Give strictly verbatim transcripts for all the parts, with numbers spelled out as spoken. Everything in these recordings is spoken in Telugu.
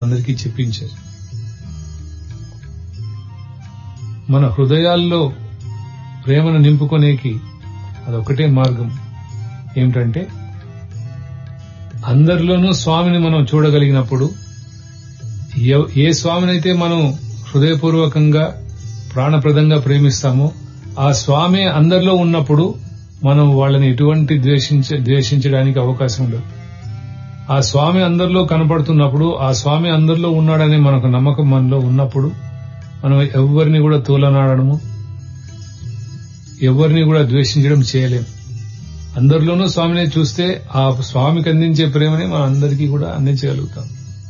అందరికీ చెప్పించారు. మన హృదయాల్లో ప్రేమను నింపుకునేకి అదొక్కటే మార్గం. ఏమిటంటే అందరిలోనూ స్వామిని మనం చూడగలిగినప్పుడు, ఏ స్వామినైతే మనం హృదయపూర్వకంగా ప్రాణప్రదంగా ప్రేమిస్తామో ఆ స్వామి అందరిలో ఉన్నప్పుడు మనం వాళ్ళని ఎటువంటి ద్వేషించ ద్వేషించడానికి అవకాశం ఉండదు. ఆ స్వామి అందరిలో కనపడుతున్నప్పుడు, ఆ స్వామి అందరిలో ఉన్నాడనే మనకు నమ్మకం మనలో ఉన్నప్పుడు మనం ఎవరిని కూడా తోలనాడము, ఎవరిని కూడా ద్వేషించడం చేయలేం. అందరిలోనూ స్వామిని చూస్తే ఆ స్వామికి అందించే ప్రేమని మనం అందరికీ కూడా అందించగలుగుతాం.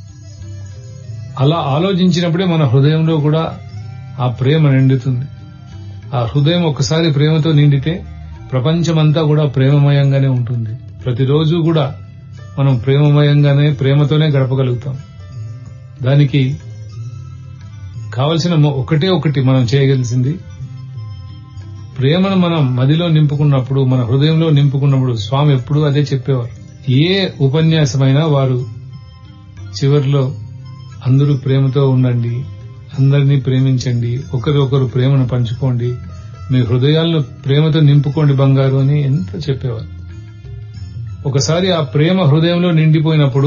అలా ఆలోచించినప్పుడే మన హృదయంలో కూడా ఆ ప్రేమ నిండుతుంది. ఆ హృదయం ఒక్కసారి ప్రేమతో నిండితే ప్రపంచమంతా కూడా ప్రేమమయంగానే ఉంటుంది. ప్రతిరోజు కూడా మనం ప్రేమమయంగానే ప్రేమతోనే గడపగలుగుతాం. దానికి కావలసిన ఒకటే ఒకటి మనం చేయగలిసింది, ప్రేమను మనం మదిలో నింపుకున్నప్పుడు, మన హృదయంలో నింపుకున్నప్పుడు స్వామి ఎప్పుడూ అదే చెప్పేవారు. ఏ ఉపన్యాసమైనా వారు చివరిలో అందరూ ప్రేమతో ఉండండి, అందరినీ ప్రేమించండి, ఒకరికొకరు ప్రేమను పంచుకోండి, మీ హృదయాలను ప్రేమతో నింపుకోండి బంగారు అని ఎంత చెప్పేవారు. ఒకసారి ఆ ప్రేమ హృదయంలో నిండిపోయినప్పుడు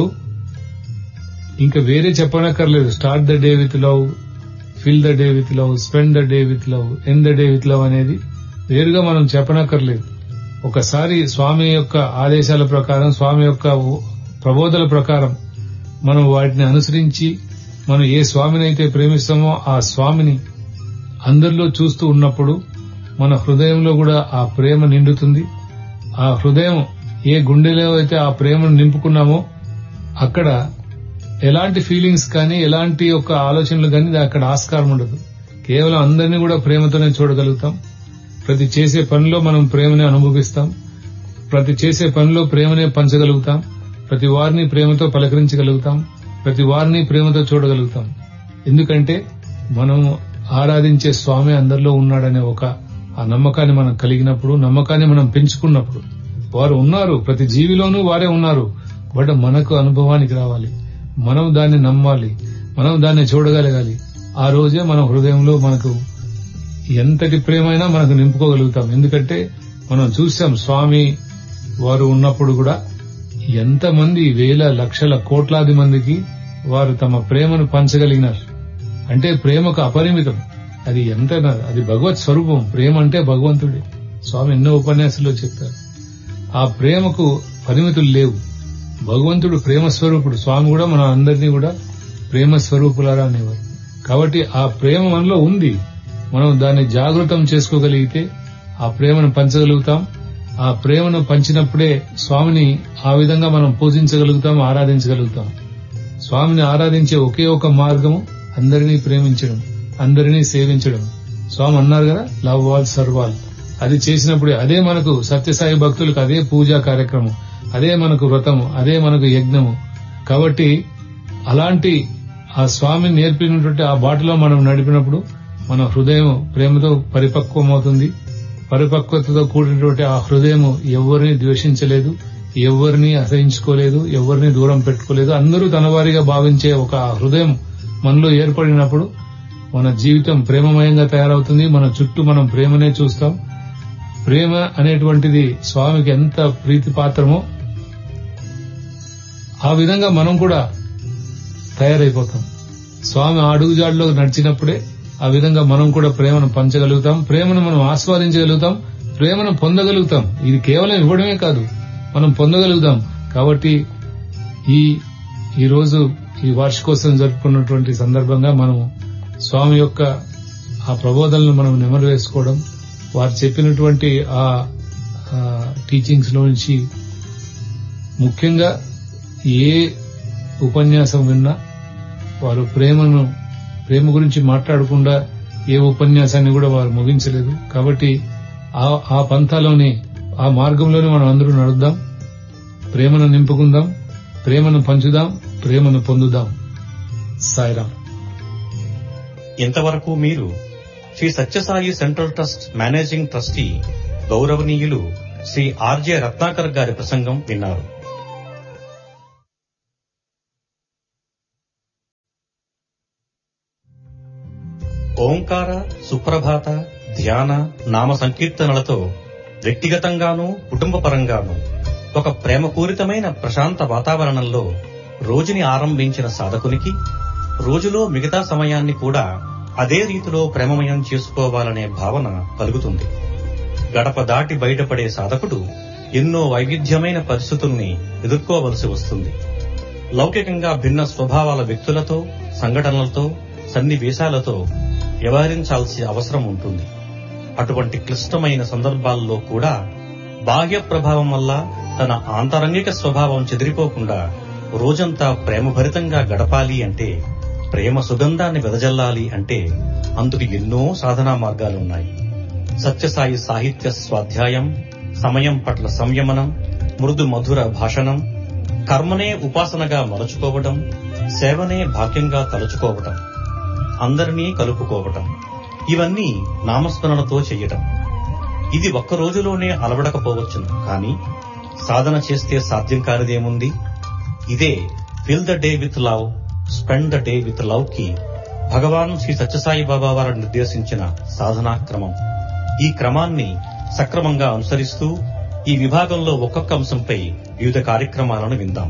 ఇంకా వేరే చెప్పనక్కర్లేదు. Start the day with love, fill the day with love, spend the day with love, end the day with love అనేది వేరుగా మనం చెప్పనక్కర్లేదు. ఒకసారి స్వామి యొక్క ఆదేశాల ప్రకారం, స్వామి యొక్క ప్రబోధల ప్రకారం మనం వాటిని అనుసరించి మనం ఏ స్వామినైతే ప్రేమిస్తామో ఆ స్వామిని అందరిలో చూస్తూ ఉన్నప్పుడు మన హృదయంలో కూడా ఆ ప్రేమ నిండుతుంది. ఆ హృదయం ఏ గుండెలో అయితే ఆ ప్రేమను నింపుకున్నామో అక్కడ ఎలాంటి ఫీలింగ్స్ కానీ, ఎలాంటి యొక్క ఆలోచనలు కానీ అక్కడ ఆస్కారం ఉండదు. కేవలం అందరినీ కూడా ప్రేమతోనే చూడగలుగుతాం. ప్రతి చేసే పనిలో మనం ప్రేమనే అనుభవిస్తాం. ప్రతి చేసే పనిలో ప్రేమనే పంచగలుగుతాం. ప్రతి వారిని ప్రేమతో పలకరించగలుగుతాం. ప్రతి వారిని ప్రేమతో చూడగలుగుతాం. ఎందుకంటే మనం ఆరాధించే స్వామి అందరిలో ఉన్నాడనే ఒక ఆ నమ్మకాన్ని మనం కలిగినప్పుడు, నమ్మకాన్ని మనం పెంచుకున్నప్పుడు, వారు ఉన్నారు, ప్రతి జీవిలోనూ వారే ఉన్నారు. బట్ మనకు అనుభవానికి రావాలి, మనం దాన్ని నమ్మాలి, మనం దాన్ని చూడగలగాలి. ఆ రోజే మన హృదయంలో మనకు ఎంతటి ప్రేమైనా మనకు నింపుకోగలుగుతాం. ఎందుకంటే మనం చూసాం స్వామి వారు ఉన్నప్పుడు కూడా ఎంతమంది వేల లక్షల కోట్లాది మందికి వారు తమ ప్రేమను పంచగలిగినారు. అంటే ప్రేమకు అపరిమితం. అది ఎంత, అది భగవత్ స్వరూపం. ప్రేమ అంటే భగవంతుడే. స్వామి ఎన్నో ఉపన్యాసాల్లో చెప్పారు. ఆ ప్రేమకు పరిమితులు లేవు. భగవంతుడు ప్రేమ స్వరూపుడు. స్వామి కూడా మన అందరినీ కూడా ప్రేమ స్వరూపులారా అనేవారు. కాబట్టి ఆ ప్రేమ మనలో ఉంది. మనం దాన్ని జాగృతం చేసుకోగలిగితే ఆ ప్రేమను పంచగలుగుతాం. ఆ ప్రేమను పంచినప్పుడే స్వామిని ఆ విధంగా మనం పూజించగలుగుతాం, ఆరాధించగలుగుతాం. స్వామిని ఆరాధించే ఒకే ఒక మార్గము అందరినీ ప్రేమించడం, అందరినీ సేవించడం. స్వామి అన్నారు కదా, లవ్ ఆల్ సర్వ్ ఆల్. అది చేసినప్పుడే అదే మనకు సత్యసాయి భక్తులకు అదే పూజా కార్యక్రమం, అదే మనకు వ్రతము, అదే మనకు యజ్ఞము. కాబట్టి అలాంటి ఆ స్వామి నేర్పినటువంటి ఆ బాటలో మనం నడిపినప్పుడు మన హృదయం ప్రేమతో పరిపక్వమవుతుంది. పరిపక్వతతో కూడినటువంటి ఆ హృదయం ఎవరిని ద్వేషించలేదు, ఎవరిని అసహించుకోలేదు, ఎవరిని దూరం పెట్టుకోలేదు. అందరూ తనవారిగా భావించే ఒక హృదయం మనలో ఏర్పడినప్పుడు మన జీవితం ప్రేమమయంగా తయారవుతుంది. మన చుట్టూ మనం ప్రేమనే చూస్తాం. ప్రేమ అనేటువంటిది స్వామికి ఎంత ప్రీతిపాత్రమో ఆ విధంగా మనం కూడా తయారైపోతాం. స్వామి అడుగుజాడలో నడిచినప్పుడే ఆ విధంగా మనం కూడా ప్రేమను పంచగలుగుతాం, ప్రేమను మనం ఆస్వాదించగలుగుతాం, ప్రేమను పొందగలుగుతాం. ఇది కేవలం ఇవ్వడమే కాదు, మనం పొందగలుగుతాం. కాబట్టి ఈ ఈ రోజు ఈ వార్షికోత్సవం జరుపుకున్నటువంటి సందర్భంగా మనం స్వామి యొక్క ఆ ప్రబోధనలను మనం నెమరు వేసుకోవడం, వారు చెప్పినటువంటి ఆ టీచింగ్స్ లో నుంచి ముఖ్యంగా ఏ ఉపన్యాసం విన్నా వారు ప్రేమను ప్రేమ గురించి మాట్లాడకుండా ఏ ఉపన్యాసాన్ని కూడా వారు ముగించలేదు. కాబట్టి ఆ పంథాలోని ఆ మార్గంలోనే మనం అందరూ నడుద్దాం, ప్రేమను నింపుకుందాం, ప్రేమను పంచుదాం, ప్రేమను పొందుదాం. సాయిరాం. ఇంతవరకు మీరు Shri Sathya Sai central trust managing trustee గౌరవనీయులు శ్రీ ఆర్జే రత్నాకర్ గారి ప్రసంగం విన్నారు. ఓంకార, సుప్రభాత, ధ్యాన, నామ సంకీర్తనలతో వ్యక్తిగతంగానూ కుటుంబ పరంగానూ ఒక ప్రేమపూరితమైన ప్రశాంత వాతావరణంలో రోజుని ఆరంభించిన సాధకునికి రోజులో మిగతా సమయాన్ని కూడా అదే రీతిలో ప్రేమమయం చేసుకోవాలనే భావన కలుగుతుంది. గడప దాటి బయటపడే సాధకుడు ఎన్నో వైవిధ్యమైన పరిస్థితుల్ని ఎదుర్కోవలసి వస్తుంది. లౌకికంగా భిన్న స్వభావాల వ్యక్తులతో, సంఘటనలతో, సన్నివేశాలతో వ్యవహరించాల్సిన అవసరం ఉంటుంది. అటువంటి క్లిష్టమైన సందర్భాల్లో కూడా బాహ్య ప్రభావం వల్ల తన ఆంతరంగిక స్వభావం చెదిరిపోకుండా రోజంతా ప్రేమభరితంగా గడపాలి అంటే, ప్రేమ సుగంధాన్ని వెదజల్లాలి అంటే అందుకు ఎన్నో సాధనా మార్గాలున్నాయి. సత్యసాయి సాహిత్య స్వాధ్యాయం, సమయం పట్ల సంయమనం, మృదు మధుర భాషణం, కర్మనే ఉపాసనగా మలుచుకోవడం, సేవనే భాగ్యంగా తలుచుకోవటం, అందరినీ కలుపుకోవటం, ఇవన్నీ నామస్మరణతో చెయ్యటం. ఇది ఒక్క రోజులోనే అలవడకపోవచ్చును, కానీ సాధన చేస్తే సాధ్యం కానిదేముంది? ఇదే fill the day with love, spend the day with love కి భగవాన్ శ్రీ సత్యసాయి బాబా వారు నిర్దేశించిన సాధనా క్రమం. ఈ క్రమాన్ని సక్రమంగా అనుసరిస్తూ ఈ విభాగంలో ఒక్కొక్క అంశంపై వివిధ కార్యక్రమాలను విందాం.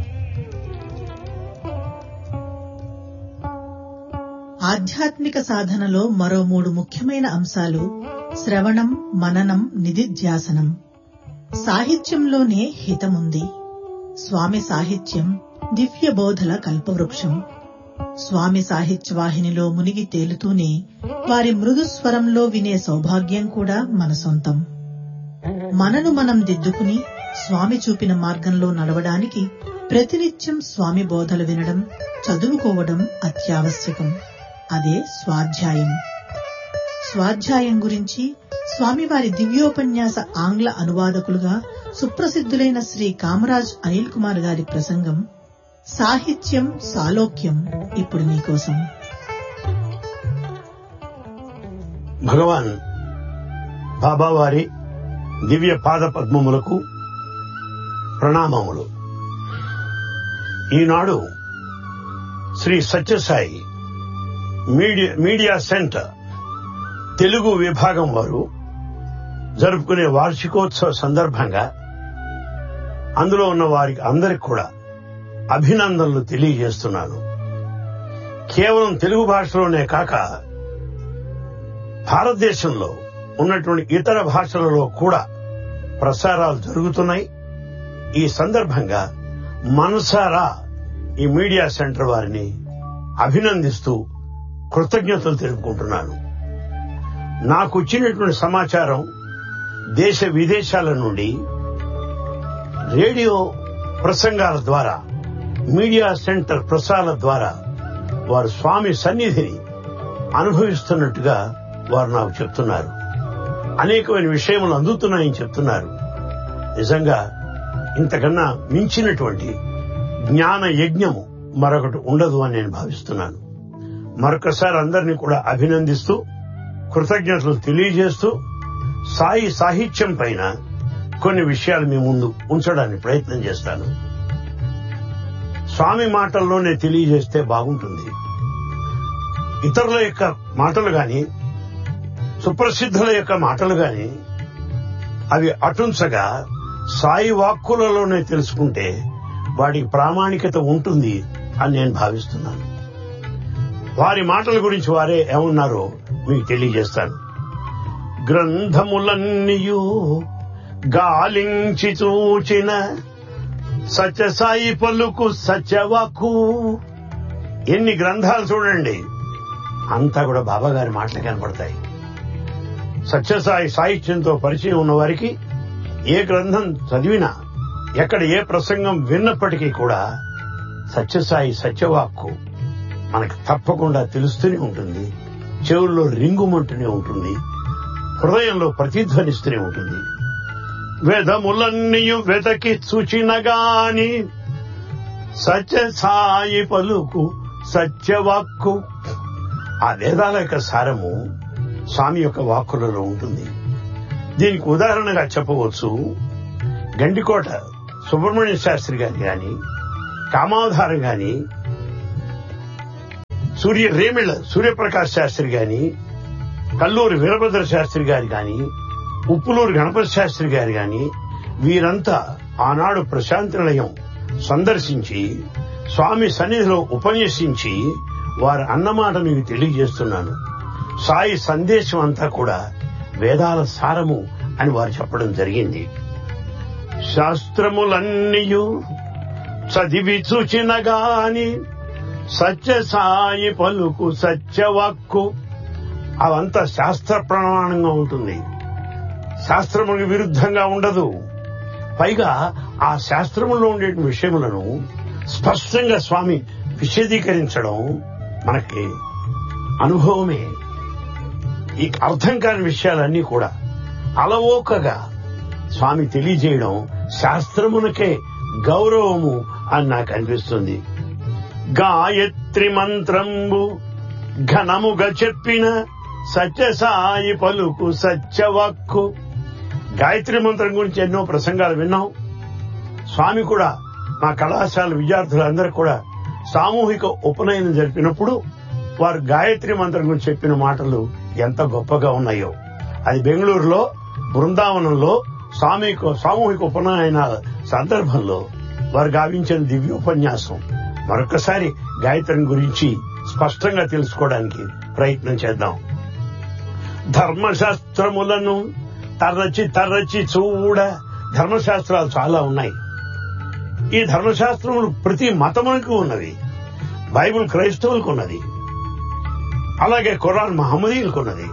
ఆధ్యాత్మిక సాధనలో మరో మూడు ముఖ్యమైన అంశాలు శ్రవణం, మననం, నిధిధ్యాసనం. సాహిత్యంలోనే హితముంది. స్వామి సాహిత్యం దివ్య బోధల కల్పవృక్షం. స్వామి సాహిత్యవాహినిలో మునిగి తేలుతూనే వారి మృదుస్వరంలో వినే సౌభాగ్యం కూడా మన సొంతం. మనను మనం దిద్దుకుని స్వామి చూపిన మార్గంలో నడవడానికి ప్రతినిత్యం స్వామి బోధలు వినడం, చదువుకోవడం అత్యావశ్యకం. అదే స్వాధ్యాయం. స్వాధ్యాయం గురించి స్వామివారి దివ్యోపన్యాస ఆంగ్ల అనువాదకులుగా సుప్రసిద్ధులైన శ్రీ కామరాజ్ అనిల్ కుమార్ గారి ప్రసంగం సాహిత్యం సాలోక్యం ఇప్పుడు మీకోసం. భగవాన్ బాబావారి దివ్య పాద పద్మములకు ప్రణామములు. ఈనాడు Shri Sathya Sai media media centre Telugu విభాగం వారు జరుపుకునే వార్షికోత్సవ సందర్భంగా అందులో ఉన్న వారికి అందరికి కూడా అభినందనలు తెలియజేస్తున్నాను. కేవలం తెలుగు భాషలోనే కాక భారతదేశంలో ఉన్నటువంటి ఇతర భాషలలో కూడా ప్రసారాలు జరుగుతున్నాయి. ఈ సందర్భంగా మనసారా ఈ మీడియా సెంటర్ వారిని అభినందిస్తూ కృతజ్ఞతలు తెలుపుకుంటున్నాను. నాకు వచ్చినటువంటి సమాచారం దేశ విదేశాల నుండి రేడియో ప్రసంగాల ద్వారా, మీడియా సెంటర్ ప్రసారాల ద్వారా వారు స్వామి సన్నిధిని అనుభవిస్తున్నట్టుగా వారు నాకు చెప్తున్నారు. అనేకమైన విషయములు అందుతున్నాయని చెప్తున్నారు. నిజంగా ఇంతకన్నా మించినటువంటి జ్ఞాన యజ్ఞము మరొకటి ఉండదు అని నేను భావిస్తున్నాను. మరొకసారి అందరినీ కూడా అభినందిస్తూ కృతజ్ఞతలు తెలియజేస్తూ సాయి సాహిత్యం పైన కొన్ని విషయాలు మీ ముందు ఉంచడానికి ప్రయత్నం చేస్తాను. స్వామి మాటల్లోనే తెలియజేస్తే బాగుంటుంది. ఇతరుల యొక్క మాటలు గాని, సుప్రసిద్ధుల యొక్క మాటలు గాని అవి అటుంచగా సాయి వాక్కులలోనే తెలుసుకుంటే వాడికి ప్రామాణికత ఉంటుంది అని నేను భావిస్తున్నాను. వారి మాటల గురించి వారే ఏమన్నారో మీకు తెలియజేస్తాను. గ్రంథములన్నీయు గాలించి చూచిన సత్యసాయి పలుకు సత్యవాక్కు. ఎన్ని గ్రంథాలు చూడండి, అంతా కూడా బాబాగారి మాటలు కనపడతాయి. సత్యసాయి సాహిత్యంతో పరిచయం ఉన్న వారికి ఏ గ్రంథం చదివినా, ఎక్కడ ఏ ప్రసంగం విన్నప్పటికీ కూడా సత్యసాయి సత్యవాక్కు మనకు తప్పకుండా తెలుస్తూనే ఉంటుంది. చెవుల్లో రింగుమంటూనే ఉంటుంది, హృదయంలో ప్రతిధ్వనిస్తూనే ఉంటుంది. వేదములన్నీయు వెతకి చూచినగాని సత్యసాయి పలుకు సత్యవాక్కు. ఆ వేదాల యొక్క సారము స్వామి యొక్క వాక్కులలో ఉంటుంది. దీనికి ఉదాహరణగా చెప్పవచ్చు, గండికోట సుబ్రహ్మణ్య శాస్త్రి గారి గాని, కామావధారం గాని, సూర్య రేమిళ్ల సూర్యప్రకాశ్ శాస్త్రి గాని, కల్లూరి వీరభద్ర శాస్త్రి గారు గాని, ఉప్పులూరు గణపతి శాస్త్రి గారు గాని వీరంతా ఆనాడు ప్రశాంతి నిలయం సందర్శించి స్వామి సన్నిధిలో ఉపన్యసించి వారు అన్నమాట మీకు తెలియజేస్తున్నాను. సాయి సందేశం అంతా కూడా వేదాల సారము అని వారు చెప్పడం జరిగింది. శాస్త్రములన్నీయు చదివి చూచినగాని సత్య సాయి పలుకు సత్యవాక్కు అవంతా శాస్త్ర ప్రమాణంగా ఉంటుంది, శాస్త్రములకు విరుద్ధంగా ఉండదు. పైగా ఆ శాస్త్రములో ఉండే విషయములను స్పష్టంగా స్వామి విశదీకరించడం మనకి అనుభవమే. ఈ అర్థం కాని విషయాలన్నీ కూడా అలవోకగా స్వామి తెలియజేయడం శాస్త్రమునకే గౌరవము అని నాకు అనిపిస్తుంది. గాయత్రి మంత్రంబు ఘనముగా చెప్పిన సత్యసాయి పలుకు సత్యవాక్కు. గాయత్రి మంత్రం గురించి ఎన్నో ప్రసంగాలు విన్నాం. స్వామి కూడా మా కళాశాల విద్యార్థులందరూ కూడా సామూహిక ఉపనయనం జరిపినప్పుడు వారు గాయత్రి మంత్రం గురించి చెప్పిన మాటలు ఎంత గొప్పగా ఉన్నాయో. అది బెంగళూరులో బృందావనంలో స్వామి సామూహిక ఉపనయనాల సందర్భంలో వారు గావించిన దివ్య ఉపన్యాసం. మరొకసారి గాయత్రి గురించి స్పష్టంగా తెలుసుకోవడానికి ప్రయత్నం చేద్దాం. ధర్మశాస్త్రములను తరచి తరచి చూడ. ధర్మశాస్త్రాలు చాలా ఉన్నాయి. ఈ ధర్మశాస్త్రములు ప్రతి మతములకు ఉన్నవి. బైబిల్ క్రైస్తవులకు ఉన్నది, అలాగే ఖురాన్ మహమ్మదీయులకు ఉన్నది,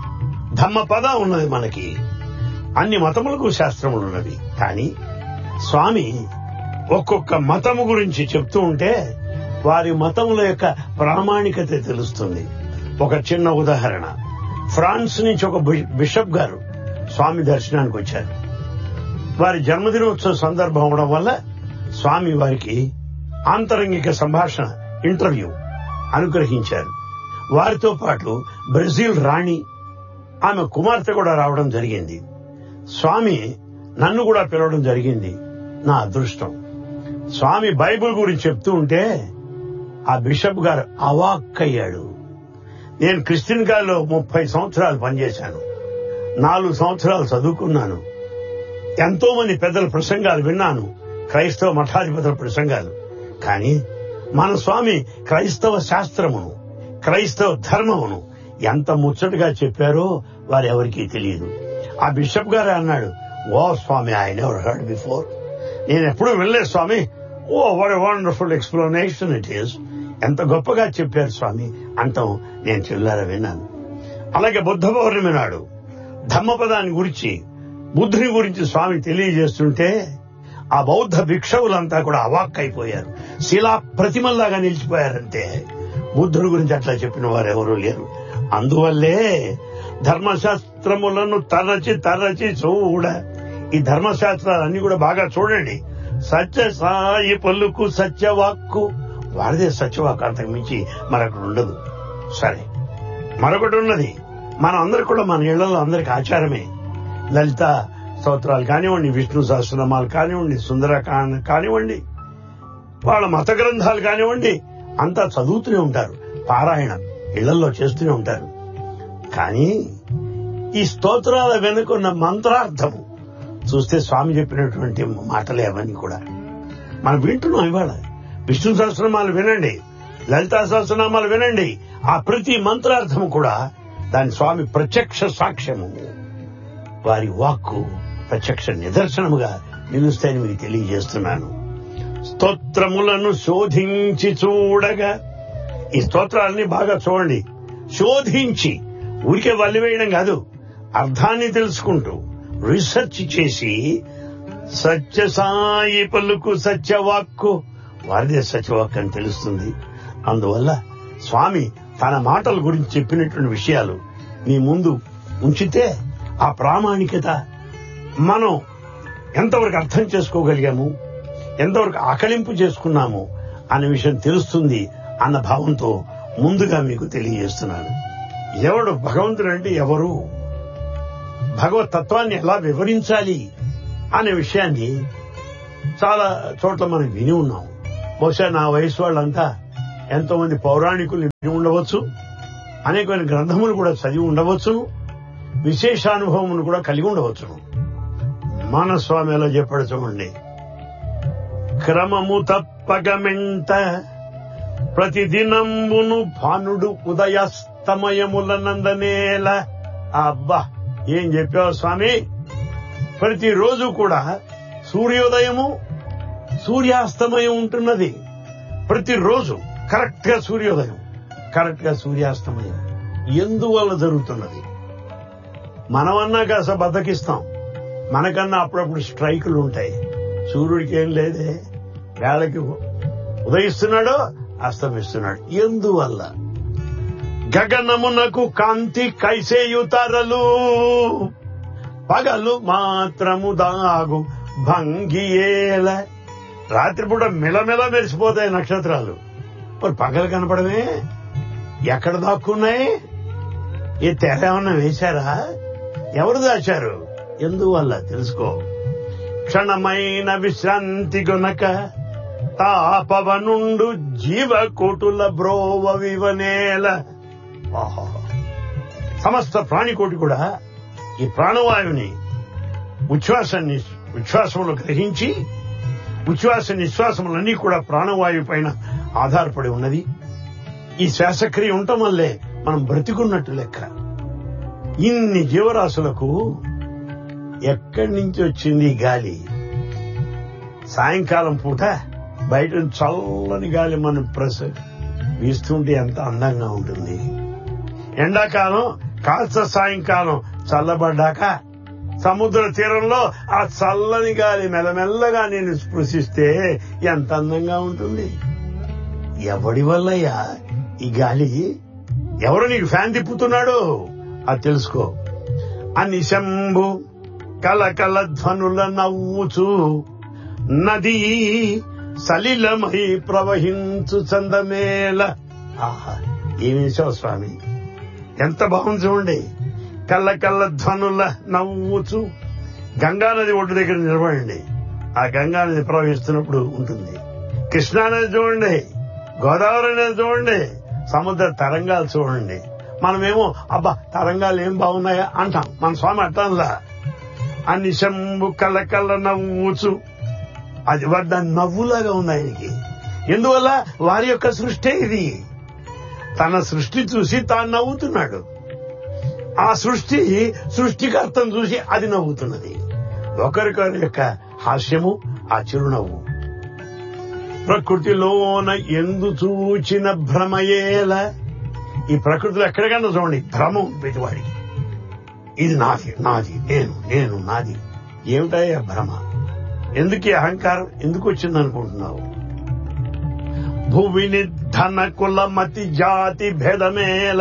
ధమ్మపద ఉన్నది. మనకి అన్ని మతములకు శాస్త్రములు ఉన్నవి. కానీ స్వామి ఒక్కొక్క మతము గురించి చెప్తూ ఉంటే వారి మతముల యొక్క ప్రామాణికత తెలుస్తుంది. ఒక చిన్న ఉదాహరణ, ఫ్రాన్స్ నుంచి ఒక బిషప్ గారు స్వామి దర్శనానికి వచ్చారు. వారి జన్మదినోత్సవ సందర్భం అవడం వల్ల స్వామి వారికి ఆంతరంగిక సంభాషణ ఇంటర్వ్యూ అనుగ్రహించారు. వారితో పాటు బ్రెజిల్ రాణి ఆమె కుమార్తె కూడా రావడం జరిగింది. స్వామి నన్ను కూడా పిలవడం జరిగింది. నా అదృష్టం. స్వామి బైబిల్ గురించి చెప్తూ ఉంటే ఆ బిషప్ గారు అవాక్కయ్యాడు. నేను క్రిస్టియన్ కాలేజీలో ముప్పై సంవత్సరాలు పనిచేశాను, నాలుగు సంవత్సరాలు చదువుకున్నాను, ఎంతో మంది పెద్దల ప్రసంగాలు విన్నాను, క్రైస్తవ మఠాధిపతుల ప్రసంగాలు. కానీ మన స్వామి క్రైస్తవ శాస్త్రమును, క్రైస్తవ ధర్మమును ఎంత ముచ్చటగా చెప్పారో వారెవరికీ తెలియదు. ఆ బిషప్ గారు అన్నాడు, ఓ స్వామి, ఐ నెవర్ హర్డ్ బిఫోర్. నేను ఎప్పుడూ వినలేదు స్వామి. ఓ what a wonderful explanation it is. ఎంత గొప్పగా చెప్పారు స్వామి అంటాం నేను చెల్లారా విన్నాను. అలాగే బుద్ధ పౌర్ణమి నాడు ధమ్మపదాన్ని గురించి, బుద్ధుని గురించి స్వామి తెలియజేస్తుంటే ఆ బౌద్ధ భిక్షవులంతా కూడా అవాక్కైపోయారు, శిలా ప్రతిమల్లాగా నిలిచిపోయారంటే బుద్ధుని గురించి అట్లా చెప్పిన వారు ఎవరూ లేరు. అందువల్లే ధర్మశాస్త్రములను తరచి తరచి చూడ. ఈ ధర్మశాస్త్రాలన్నీ కూడా బాగా చూడండి. సత్య సాయి పలుకు సత్యవాక్కు. వారిదే సత్యవాక్కు, అంతకు మించి మరొకటి ఉండదు. సరే, మరొకటి ఉన్నది. మన అందరు కూడా మన ఇళ్లలో అందరికి ఆచారమే లలిత స్తోత్రాలు కానివ్వండి, విష్ణు సహస్రనామాలు కానివ్వండి, సుందరకాండ కానివ్వండి, వాళ్ళ మత గ్రంథాలు కానివ్వండి, అంతా చదువుతూనే ఉంటారు, పారాయణం ఇళ్లలో చేస్తూనే ఉంటారు. కానీ ఈ స్తోత్రాల వెనుకున్న మంత్రార్థము చూస్తే స్వామి చెప్పినటువంటి మాటలే అవన్నీ కూడా మనం వింటున్నాం. ఇవాళ విష్ణు సహస్రనామాలు వినండి, లలితా సహస్రనామాలు వినండి, ఆ ప్రతి మంత్రార్థము కూడా దాని స్వామి ప్రత్యక్ష సాక్ష్యము, వారి వాక్కు ప్రత్యక్ష నిదర్శనముగా నిలుస్తాయని మీకు తెలియజేస్తున్నాను. స్తోత్రములను శోధించి చూడగా. ఈ స్తోత్రాలని బాగా చూడండి, శోధించి, ఊరికే వల్లివేయడం కాదు, అర్థాన్ని తెలుసుకుంటూ రీసెర్చ్ చేసి సత్యసాయి పలుకు సత్యవాక్కు, వారిదే సత్యవాక్కు అని తెలుస్తుంది. అందువల్ల స్వామి తన మాటల గురించి చెప్పినటువంటి విషయాలు మీ ముందు ఉంచితే ఆ ప్రామాణికత మనం ఎంతవరకు అర్థం చేసుకోగలిగాము, ఎంతవరకు ఆకలింపు చేసుకున్నాము అనే విషయం తెలుస్తుంది అన్న భావంతో ముందుగా మీకు తెలియజేస్తున్నాను. ఎవడు భగవంతుడు అంటే ఎవరు, భగవత్ తత్వాన్ని ఎలా వివరించాలి అనే విషయాన్ని చాలా చోట్ల మనం విని ఉన్నాం. బహుశా నా వయసు వాళ్ళంతా ఎంతో మంది పౌరాణికులు విని ఉండవచ్చు, అనేకమైన గ్రంథములు కూడా చదివి ఉండవచ్చును, విశేషానుభవమును కూడా కలిగి ఉండవచ్చును. మన స్వామి ఎలా చెప్పాడు చూడండి, క్రమము తప్పగమెంత ప్రతిదినంబును భానుడు ఉదయాస్తమయములనందనేల. అబ్బా ఏం చెప్పావు స్వామి, ప్రతిరోజు కూడా సూర్యోదయము సూర్యాస్తమయం ఉంటున్నది. ప్రతిరోజు కరెక్ట్ గా సూర్యోదయం, కరెక్ట్ గా సూర్యాస్తమయం ఎందువల్ల జరుగుతున్నది? మనమన్నా కాస్త బద్దకిస్తాం, మనకన్నా అప్పుడప్పుడు స్ట్రైకులు ఉంటాయి. సూర్యుడికి ఏం లేదే, వేళకి ఉదయిస్తున్నాడో అస్తమిస్తున్నాడు. ఎందువల్ల? గగనమునకు కాంతి కైసేయుతారలు, పగలు మాత్రము దాగు భంగియేల. రాత్రిపూట మెలమెల మెరిసిపోతాయి నక్షత్రాలు, మరి పగలు కనపడమే ఎక్కడ దాక్కున్నాయి? ఏ తెర ఏమన్నా వేశారా? ఎవరు దాచారు? ఎందువల్ల తెలుసుకో. క్షణమైన విశ్రాంతి గొనక తాపవనుండు జీవకోటుల బ్రోవ వివనేల. సమస్త ప్రాణికోటి కూడా ఈ ప్రాణవాయువుని ఉచ్ఛ్వాసాన్ని ఉచ్ఛ్వాసములు గ్రహించి, ఉచ్ఛ్వాస నిశ్వాసములన్నీ కూడా ప్రాణవాయువు పైన ఆధారపడి ఉన్నది. ఈ శ్వాసక్రియ ఉండటం వల్లే మనం బ్రతికున్నట్టు లెక్క. ఇన్ని జీవరాశులకు ఎక్కడి నుంచి వచ్చింది ఈ గాలి? సాయంకాలం పూట బయట చల్లని గాలి మనం ప్రెస్ వీస్తుంటే ఎంత అందంగా ఉంటుంది. ఎండాకాలం కాస్త సాయంకాలం చల్లబడ్డాక సముద్ర తీరంలో ఆ చల్లని గాలి మెల్లమెల్లగా నేను స్పృశిస్తే ఎంత అందంగా ఉంటుంది. ఎవడి వల్లయ్యా ఈ గాలి? ఎవరు నీకు ఫ్యాన్ తిప్పుతున్నాడు? అది తెలుసుకో. అని శంభు కలకల ధ్వనుల నవ్వుచు నది సలిలమై ప్రవహించు చందమేల. ఆహా ఏమేశావు స్వామి, ఎంత బాగుంది చూడండి. కళ్ళ కళ్ళ ధ్వనుల నవ్వుచు. గంగానది ఒడ్డు దగ్గర నిలబడండి, ఆ గంగానది ప్రవహిస్తున్నప్పుడు ఉంటుంది. కృష్ణానది చూడండి, గోదావరి నది చూడండి, సముద్ర తరంగాలు చూడండి. మనమేమో అబ్బా తరంగాలు ఏం బాగున్నాయా అంటాం, మన స్వామి అట్టాన్లా. అన్ని శంభు కళ్ళ కళ్ళ నవ్వుచు. అది దాని నవ్వులాగా ఉంది ఆయనకి. ఎందువల్ల? వారి యొక్క సృష్టి ఇది. తన సృష్టి చూసి తాను నవ్వుతున్నాడు. ఆ సృష్టి సృష్టికర్తను చూసి అది నవ్వుతున్నది. ఒకరికొకరి యొక్క హాస్యము ఆ చిరునవ్వు. ప్రకృతిలోన ఎందు చూచిన భ్రమయేల. ఈ ప్రకృతిలో ఎక్కడికన్నా చూడండి భ్రమం పెట్టువాడికి. ఇది నాది, నాది, నేను, నేను, నాది. ఏమిటాయా భ్రమ? ఎందుకు ఈ అహంకారం ఎందుకు వచ్చింది అనుకుంటున్నావు? భూమిని ధన కుల మతి జాతి భేదమేల.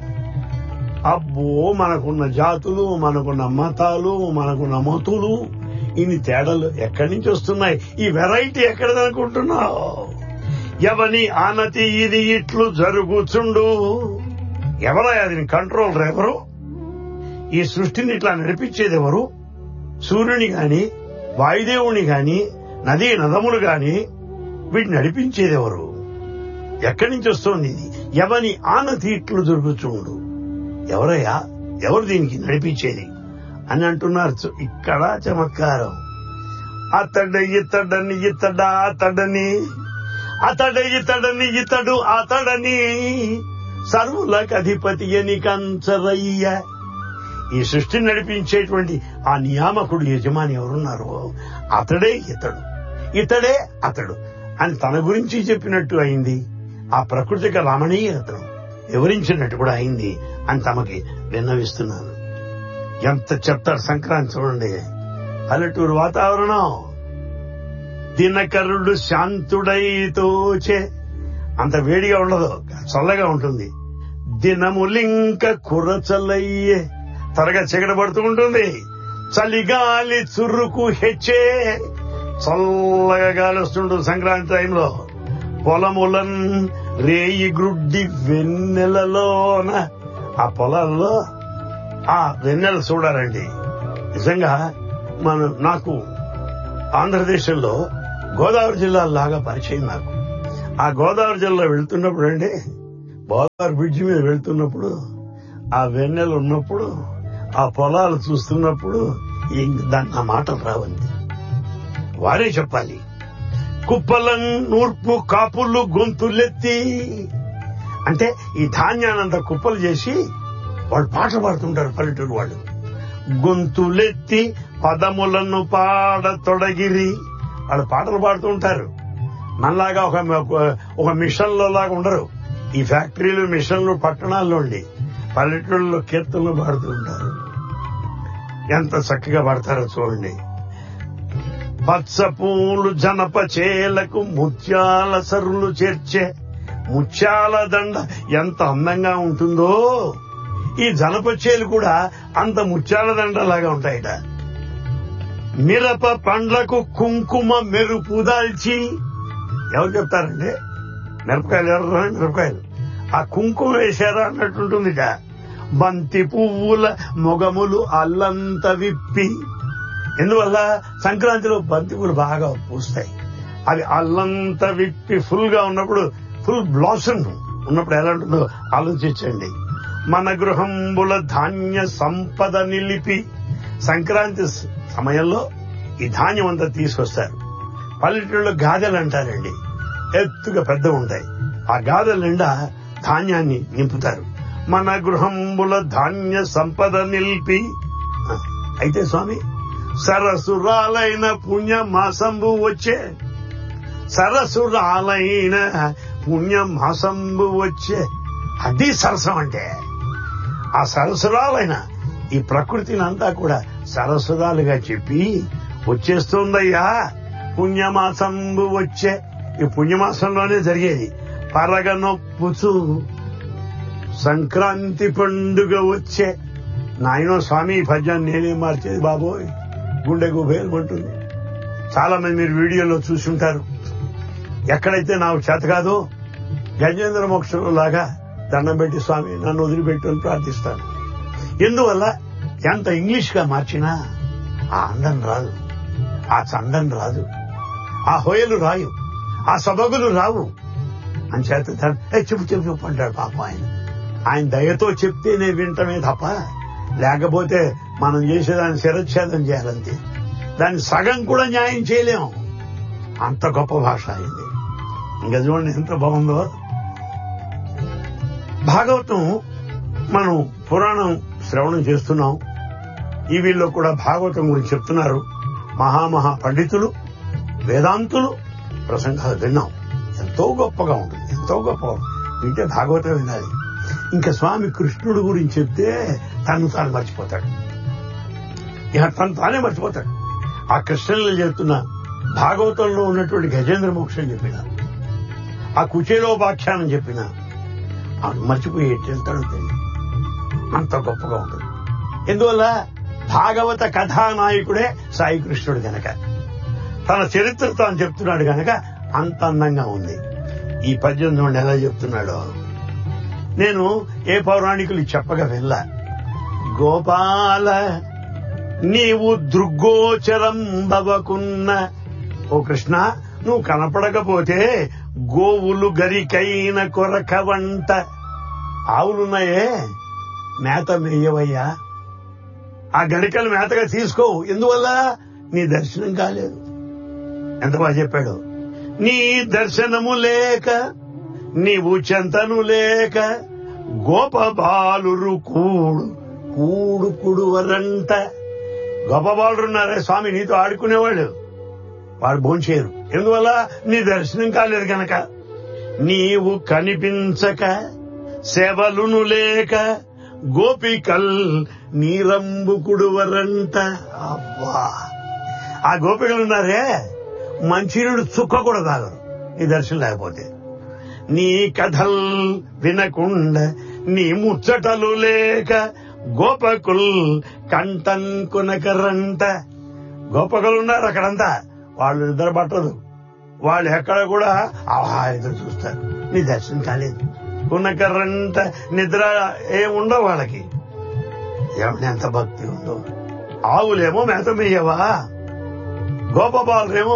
అబ్బో మనకున్న జాతులు, మనకున్న మతాలు, మనకున్న మతులు, ఇన్ని తేడాలు ఎక్కడి నుంచి వస్తున్నాయి? ఈ వెరైటీ ఎక్కడదనుకుంటున్నావు? ఎవని ఆనతి ఇది ఇట్లు జరుగుచుండు. ఎవరా అది కంట్రోలర్? ఎవరు ఈ సృష్టిని ఇట్లా నడిపించేది? ఎవరు? సూర్యుని గాని, వాయుదేవుని గాని, నదీ నదములు గాని వీటిని నడిపించేది ఎవరు? ఎక్కడి నుంచి వస్తుంది ఇది? ఎవని ఆనతి ఇట్లు జరుగుచుండు. ఎవరయ్యా? ఎవరు దీనికి నడిపించేది అని అంటున్నారు. ఇక్కడ చమత్కారం. అతడ ఇతడని ఇతడా అతడని, అతడ ఇతడని ఇతడు అతడని, సర్వులకు అధిపతి అని కంచరయ్య. ఈ సృష్టిని నడిపించేటువంటి ఆ నియామకుడు, యజమాని ఎవరున్నారో అతడే ఇతడు, ఇతడే అతడు అని తన గురించి చెప్పినట్టు అయింది. ఆ ప్రకృతిక రమణీయతను వివరించినట్టు కూడా అయింది అని తమకి విన్నవిస్తున్నాను. ఎంత చెప్తాడు సంక్రాంతి చూడండి. పల్లెటూరు వాతావరణం. దినకరుడు శాంతుడై తోచే. అంత వేడిగా ఉండదు, చల్లగా ఉంటుంది. దినములింక కురచలయ్యే. త్వరగా చీకటి పడుతూ ఉంటుంది. చలిగాలి చురుకు హెచ్చే. చల్లగా గాలి వస్తుంటుంది సంక్రాంతి టైంలో. పొలములన్ రేయి గ్రుడ్డి వెన్నెలలోన. ఆ పొలాల్లో ఆ వెన్నెల చూడాలండి. నిజంగా మన నాకు ఆంధ్రదేశంలో గోదావరి జిల్లా లాగా పరిచయం నాకు. ఆ గోదావరి జిల్లా వెళ్తున్నప్పుడు అండి గోదావరి బ్రిడ్జి మీద వెళ్తున్నప్పుడు ఆ వెన్నెలు ఉన్నప్పుడు ఆ పొలాలు చూస్తున్నప్పుడు దాన్ని ఆ మాటలు రావండి, వారే చెప్పాలి. కుప్పలం నూర్పు కాపులు గొంతులెత్తి అంటే ఈ ధాన్యానంత కుప్పలు చేసి వాళ్ళు పాటలు పాడుతుంటారు పల్లెటూరు వాళ్ళు. గొంతులెత్తి పదములను పాడ తొడగిరి వాళ్ళు పాటలు పాడుతూ ఉంటారు. మనలాగా ఒక ఒక మిషన్లో లాగా ఉండరు. ఈ ఫ్యాక్టరీలు మిషన్లు పట్టణాల్లో ఉండి పల్లెటూళ్ళలో కీర్తనలు పాడుతూ ఉంటారు. ఎంత చక్కగా పాడతారో చూడండి. పచ్చ పూలు జనప చేలకు ముత్యాల సరులు చేర్చే ముత్యాల దండ ఎంత అందంగా ఉంటుందో ఈ జనప చేలు కూడా అంత ముత్యాల దండలాగా ఉంటాయట. మిరప పండ్లకు కుంకుమ మెరుపు దాల్చి ఎవరు చెప్తారండి? మిరపకాయలు ఎవరు మిరపకాయలు ఆ కుంకుమ వేశారా అన్నట్టుంటుందిట. బంతి పువ్వుల మొగములు అల్లంత విప్పి, ఎందువల్ల సంక్రాంతిలో బంతి పువ్వులు బాగా పూస్తాయి. అవి అల్లంత విప్పి ఫుల్ గా ఉన్నప్పుడు, ఫుల్ బ్లాసమ్ ఉన్నప్పుడు ఎలా ఉంటుందో ఆలోచించండి. మన గృహంబుల ధాన్య సంపద నిలిపి, సంక్రాంతి సమయంలో ఈ ధాన్యం అంతా తీసుకొస్తారు. పల్లెటూళ్ళలో గాదెలు అంటారండి, ఎత్తుగా పెద్ద ఉంటాయి. ఆ గాదెల నిండా ధాన్యాన్ని నింపుతారు. మన గృహంబుల ధాన్య సంపద నిలిపి. అయితే స్వామి సరసురాలైన పుణ్య మాసంబు వచ్చే, సరసురాలైన పుణ్య మాసంబు వచ్చే, అది సరసం అంటే. ఆ సరసురాలైన ఈ ప్రకృతిని అంతా కూడా సరసురాలుగా చెప్పి వచ్చేస్తుందయ్యా పుణ్యమాసంబు వచ్చే. ఈ పుణ్యమాసంలోనే జరిగేది. పరగనొప్పుచు సంక్రాంతి పండుగ వచ్చే. నాయనో స్వామి ఈ పద్యాన్ని నేనే మార్చేది బాబోయ్, గుండె గుబేలమంటుంది. చాలా మంది మీరు వీడియోలో చూసుంటారు. ఎక్కడైతే నాకు చేత కాదో గజేంద్ర మోక్షంలో లాగా దండం పెట్టి స్వామి నన్ను వదిలిపెట్టు అని ప్రార్థిస్తాను. ఎందువల్ల ఎంత ఇంగ్లీష్ గా మార్చినా ఆ అందం రాదు, ఆ చందం రాదు, ఆ హోయలు రాయు, ఆ సబగులు రావు. అని చేత చెప్పు చెప్పు చెప్పు అంటాడు పాపం ఆయన. ఆయన దయతో చెప్తేనే వింటమే తప్ప, లేకపోతే మనం చేసేదాన్ని శిరచ్ఛేదం చేయాలంతే. దాన్ని సగం కూడా న్యాయం చేయలేము. అంత గొప్ప భాష అయింది. ఇంకా చూడండి ఎంత బాగుందో. భాగవతం మనం పురాణం శ్రవణం చేస్తున్నాం. ఈ వీళ్ళు కూడా భాగవతం గురించి చెప్తున్నారు. మహామహా పండితులు వేదాంతులు ప్రసంగాలు విన్నాం. ఎంతో గొప్పగా ఉంటుంది, ఎంతో గొప్పగా వింటే భాగవతం వినాలి. ఇంకా స్వామి కృష్ణుడు గురించి చెప్తే తను తాను మర్చిపోతాడు. ఇక తను తానే మర్చిపోతాడు. ఆ కృష్ణులు చెప్తున్న భాగవతంలో ఉన్నటువంటి గజేంద్ర మోక్షం చెప్పిన, ఆ కుచేలోపాఖ్యానం చెప్పిన మర్చిపోయి వెళ్తాడో తెలియదు. అంత గొప్పగా ఉంటుంది. ఎందువల్ల భాగవత కథానాయకుడే సాయి కృష్ణుడు గనక, తన చరిత్ర తాను చెప్తున్నాడు గనక అంత అందంగా ఉంది. ఈ పద్యం నుండి ఎలా చెప్తున్నాడో నేను ఏ పౌరాణికులు చెప్పగా వెళ్ళా. గోపాల నీవు దృగ్గోచరం బవకున్న, ఓ కృష్ణ నువ్వు కనపడకపోతే గోవులు గరికైన కొరక వంట. ఆవులున్నాయే మేత మేయవయ్యా, ఆ గరికలు మేతగా తీసుకోవు. ఎందువల్ల నీ దర్శనం కాలేదు. ఎంత బాగా చెప్పాడు. నీ దర్శనము లేక నీవు చెంతను లేక గోప బాలురు కూడు కూడు కుడువరంట. గొప్ప బాలురు ఉన్నారే స్వామి నీతో ఆడుకునేవాళ్ళు, వాడు భోంచేయరు. ఎందువల్ల నీ దర్శనం కాలేదు కనుక. నీవు కనిపించక సేవలును లేక గోపికల్ నీరంబు కుడువరంట. అబ్బా, ఆ గోపికలు ఉన్నారే మంచినీడు చుక్క కూడా తాగరు నీ దర్శనం లేకపోతే. నీ కథల్ వినకుండా నీ ముచ్చటలు లేక గోపకుల్ కంటన్ కొనకరంట. గోపకులున్నారు అక్కడంతా, వాళ్ళు నిద్ర పట్టదు. వాళ్ళు ఎక్కడ కూడా ఆహా ఎదురు చూస్తారు. నీ దర్శనం కాలేదు. కొనకరంట నిద్ర ఏముండవు వాళ్ళకి. ఏమన్నా ఎంత భక్తి ఉందో. ఆవులేమో మేత మేయవా, గోపబాలురేమో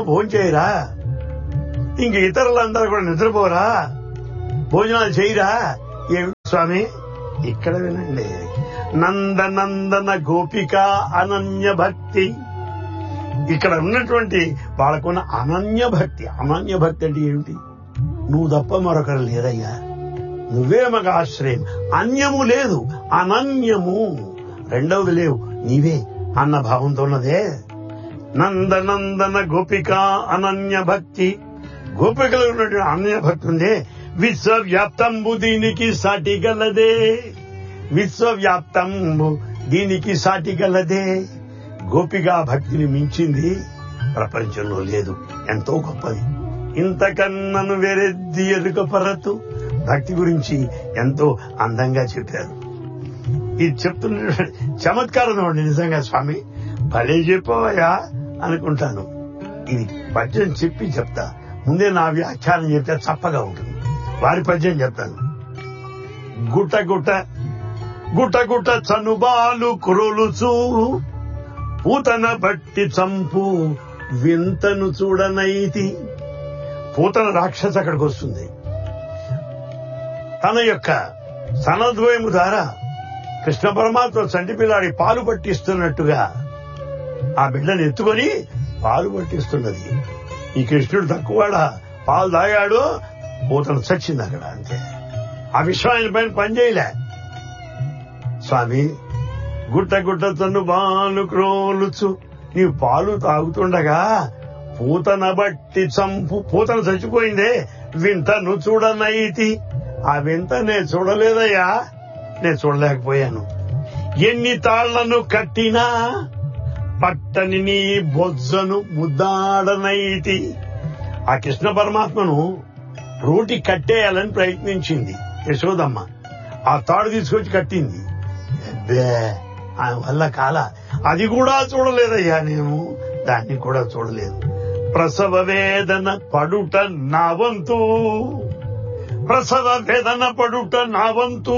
ఏమి స్వామి? ఇక్కడ వినండి. నందనందన గోపిక అనన్య భక్తి. ఇక్కడ ఉన్నటువంటి వాళ్ళకున్న అనన్య భక్తి. అనన్య భక్తి అంటే ఏమిటి? నువ్వు తప్ప మరొకరు లేరయ్యా, నువ్వే మాకు ఆశ్రయం, అన్యము లేదు, అనన్యము, రెండవది లేవు, నీవే అన్న భావంతో ఉన్నదే. నందనందన గోపిక అనన్య భక్తి. గోపికలు ఉన్నటువంటి అనన్య భక్తి ఉందే. విశ్వవ్యాప్తంబు దీనికి సాటి గలదే. విశ్వవ్యాప్తంబు దీనికి సాటి గలదే. గోపిగా భక్తిని మించింది ప్రపంచంలో లేదు, ఎంతో గొప్పది. ఇంతకన్నను వేరెద్ది ఎరుక పరతు. భక్తి గురించి ఎంతో అందంగా చెప్పారు. ఇది చెప్తున్న చమత్కారం అండి నిజంగా. స్వామి భలే చెప్పవయ్యా అనుకుంటాను. ఇది పద్యం చెప్పి చెప్తా, ముందే నా వ్యాఖ్యానం చెప్తే చప్పగా ఉంటుంది. వారి పద్యం చెప్తాను. గుట్ట గుట్ట గుట్ట గుట్ట చనుబాలు కురులుచు పూతన బట్టి చంపు వింతను చూడనైతి. పూతన రాక్షస అక్కడికి వస్తుంది. తన యొక్క సనద్వయము ద్వారా కృష్ణ పరమాత్మ చంటి పిల్లాడి పాలు పట్టిస్తున్నట్టుగా ఆ బిడ్డను ఎత్తుకొని పాలు పట్టిస్తున్నది. ఈ కృష్ణుడు తక్కువడా, పాలు తాగాడు, పూతన చచ్చింది అక్కడ. అంతే. ఆ విషయం ఆయన పైన పనిచేయలే. స్వామి గుట్ట గుట్ట తన్ను బాలు క్రోలుచు, నీవు పాలు తాగుతుండగా పూతన బట్టి చంపు. పూతన చచ్చిపోయిందే, వింతను చూడనైతి. ఆ వింత నేను చూడలేదయ్యా, నేను చూడలేకపోయాను. ఎన్ని తాళ్లను కట్టినా పట్టని నీ బొజ్జను ముద్దాడనైతి. ఆ కృష్ణ పరమాత్మను రోటి కట్టేయాలని ప్రయత్నించింది యశోదమ్మ. ఆ తాడు తీసుకొచ్చి కట్టింది. అబ్బే ఆయన వల్ల కాల. అది కూడా చూడలేదయ్యా, నేను దాన్ని కూడా చూడలేదు. ప్రసవ వేదన పడుట నా వంతు. ప్రసవ వేదన పడుట నా వంతు.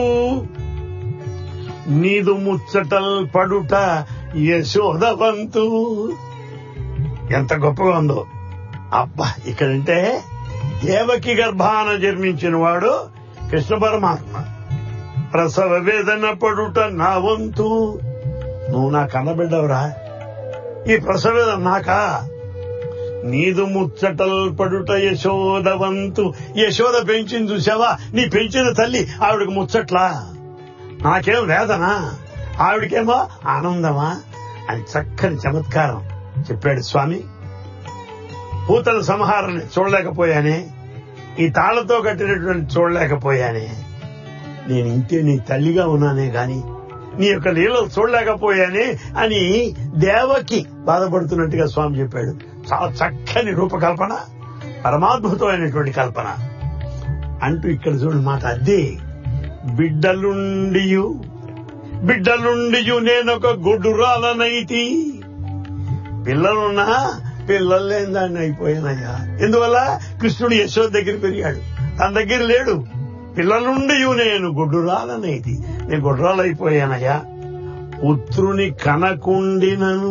నీదు ముచ్చటల్ పడుట యశోద వంతు. ఎంత గొప్పగా ఉందో. అబ్బా, ఇక్కడంటే దేవకి గర్భాన జన్మించిన వాడు కృష్ణ పరమాత్మ. ప్రసవ వేదన పడుట నా వంతు. నువ్వు నా కన్నబిడ్డవరా, ఈ ప్రసవ వేదన నాకా? నీదు ముచ్చటల్ పడుట యశోద వంతు. యశోద పెంచింది చూసావా, నీ పెంచిన తల్లి ఆవిడకి ముచ్చట్లా, నాకేం వేదన, ఆవిడకేమో ఆనందమా అని చక్కని చమత్కారం చెప్పాడు స్వామి. పూతల సంహారాన్ని చూడలేకపోయానే, ఈ తాళ్లతో కట్టినటువంటి చూడలేకపోయానే, నేను ఇంతే నీ తల్లిగా ఉన్నానే గాని నీ యొక్క లీలలు చూడలేకపోయానే అని దేవకి బాధపడుతున్నట్టుగా స్వామి చెప్పాడు. చాలా చక్కని రూపకల్పన, పరమాద్భుతమైనటువంటి కల్పన అంటూ ఇక్కడ చూడండి మాట. అదే బిడ్డలుండియు బిడ్డలుండియు నేనొక గొడ్డురాలనైతి. పిల్లలున్నా పిల్లలు లేని దాన్ని అయిపోయానయ్యా. ఎందువల్ల కృష్ణుడు యశోద దగ్గర పెరిగాడు, తన దగ్గర లేడు. పిల్లలుండియు నేను గొడ్డురాలనైతి, నేను గొడ్రాలైపోయానయ్యా. పుత్రుని కనకుండినను.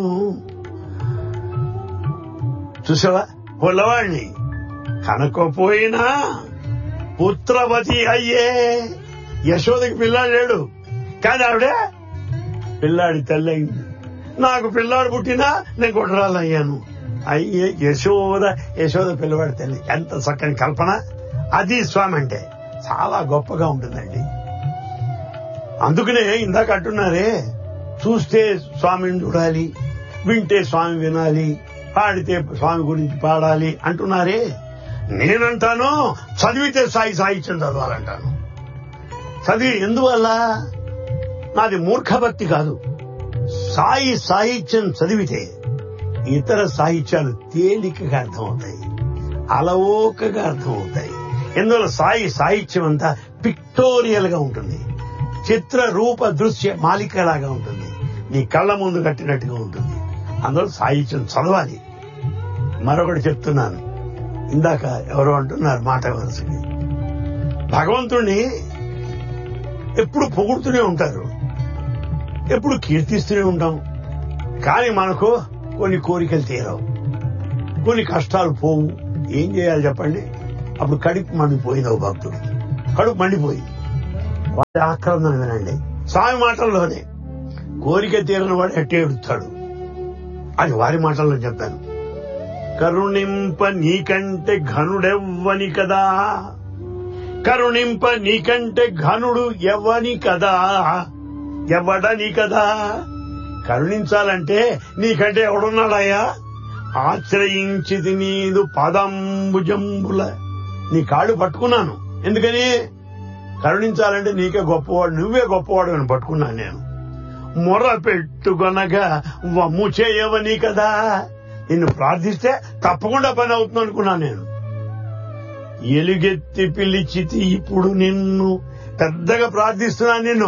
చూసావా, పొల్లవాడిని కనకపోయినా పుత్రవతి అయ్యే. యశోదకి పిల్లాడు లేడు, కానీ ఆవిడే పిల్లాడి తల్లి అయింది. నాకు పిల్లాడు పుట్టినా నేను గొడ్రాలయ్యాను. అయ్యే యశోద, యశోద పిల్లవాడి తల్లి. ఎంత చక్కని కల్పన. అది స్వామి అంటే చాలా గొప్పగా ఉంటుందండి. అందుకనే ఇందాక అంటున్నారే, చూస్తే స్వామిని చూడాలి, వింటే స్వామి వినాలి, పాడితే స్వామి గురించి పాడాలి అంటున్నారే. నేనంటాను చదివితే సాయి సాహిత్యం చదవాలంటాను. చదివి ఎందువల్ల? నాది మూర్ఖభక్తి కాదు. సాయి సాహిత్యం చదివితే ఇతర సాహిత్యాలు తేలికగా అర్థమవుతాయి, అలవోకగా అర్థమవుతాయి. ఎందువల్ల సాయి సాహిత్యం అంతా పిక్టోరియల్ గా ఉంటుంది, చిత్ర రూప దృశ్య మాలికలాగా ఉంటుంది, నీ కళ్ళ ముందు కట్టినట్టుగా ఉంటుంది. అందులో సాహిత్యం చదవాలి. మరొకటి చెప్తున్నాను, ఇందాక ఎవరో అంటున్నారు మాట వలసింది. భగవంతుణ్ణి ఎప్పుడు పొగుడుతూనే ఉంటారు, ఎప్పుడు కీర్తిస్తూనే ఉంటాం. కానీ మనకు కొన్ని కోరికలు తీరవు, కొన్ని కష్టాలు పోవు. ఏం చేయాలి చెప్పండి? అప్పుడు కడుపు మండిపోయింది ఓ భక్తుడు. కడుపు మండిపోయి వాడి ఆక్రందన వినండి. స్వామి మాటల్లోనే కోరిక తీరిన వాడు ఎట్టే ఎడుతాడు, అది వారి మాటల్లో చెప్తాను. కరుణింప నీకంటే ఘనుడెవ్వని కదా, కరుణింప నీకంటే ఘనుడు ఎవ్వని కదా, ఎవ్వడని కదా. కరుణించాలంటే నీకంటే ఎవడున్నాడయ్యా? ఆశ్రయించిది నీదు పదంబుజంబుల, నీ కాళ్ళు పట్టుకున్నాను. ఎందుకని? కరుణించాలంటే నీకే గొప్పవాడు, నువ్వే గొప్పవాడు అని పట్టుకున్నాను నేను. మొర పెట్టుకొనగా వమ్ము చేయవని కదా, నిన్ను ప్రార్థిస్తే తప్పకుండా పని అవుతుంది అనుకున్నాను నేను. ఎలుగెత్తి పిలిచితి ఇప్పుడు నిన్ను, పెద్దగా ప్రార్థిస్తున్నాను నిన్ను.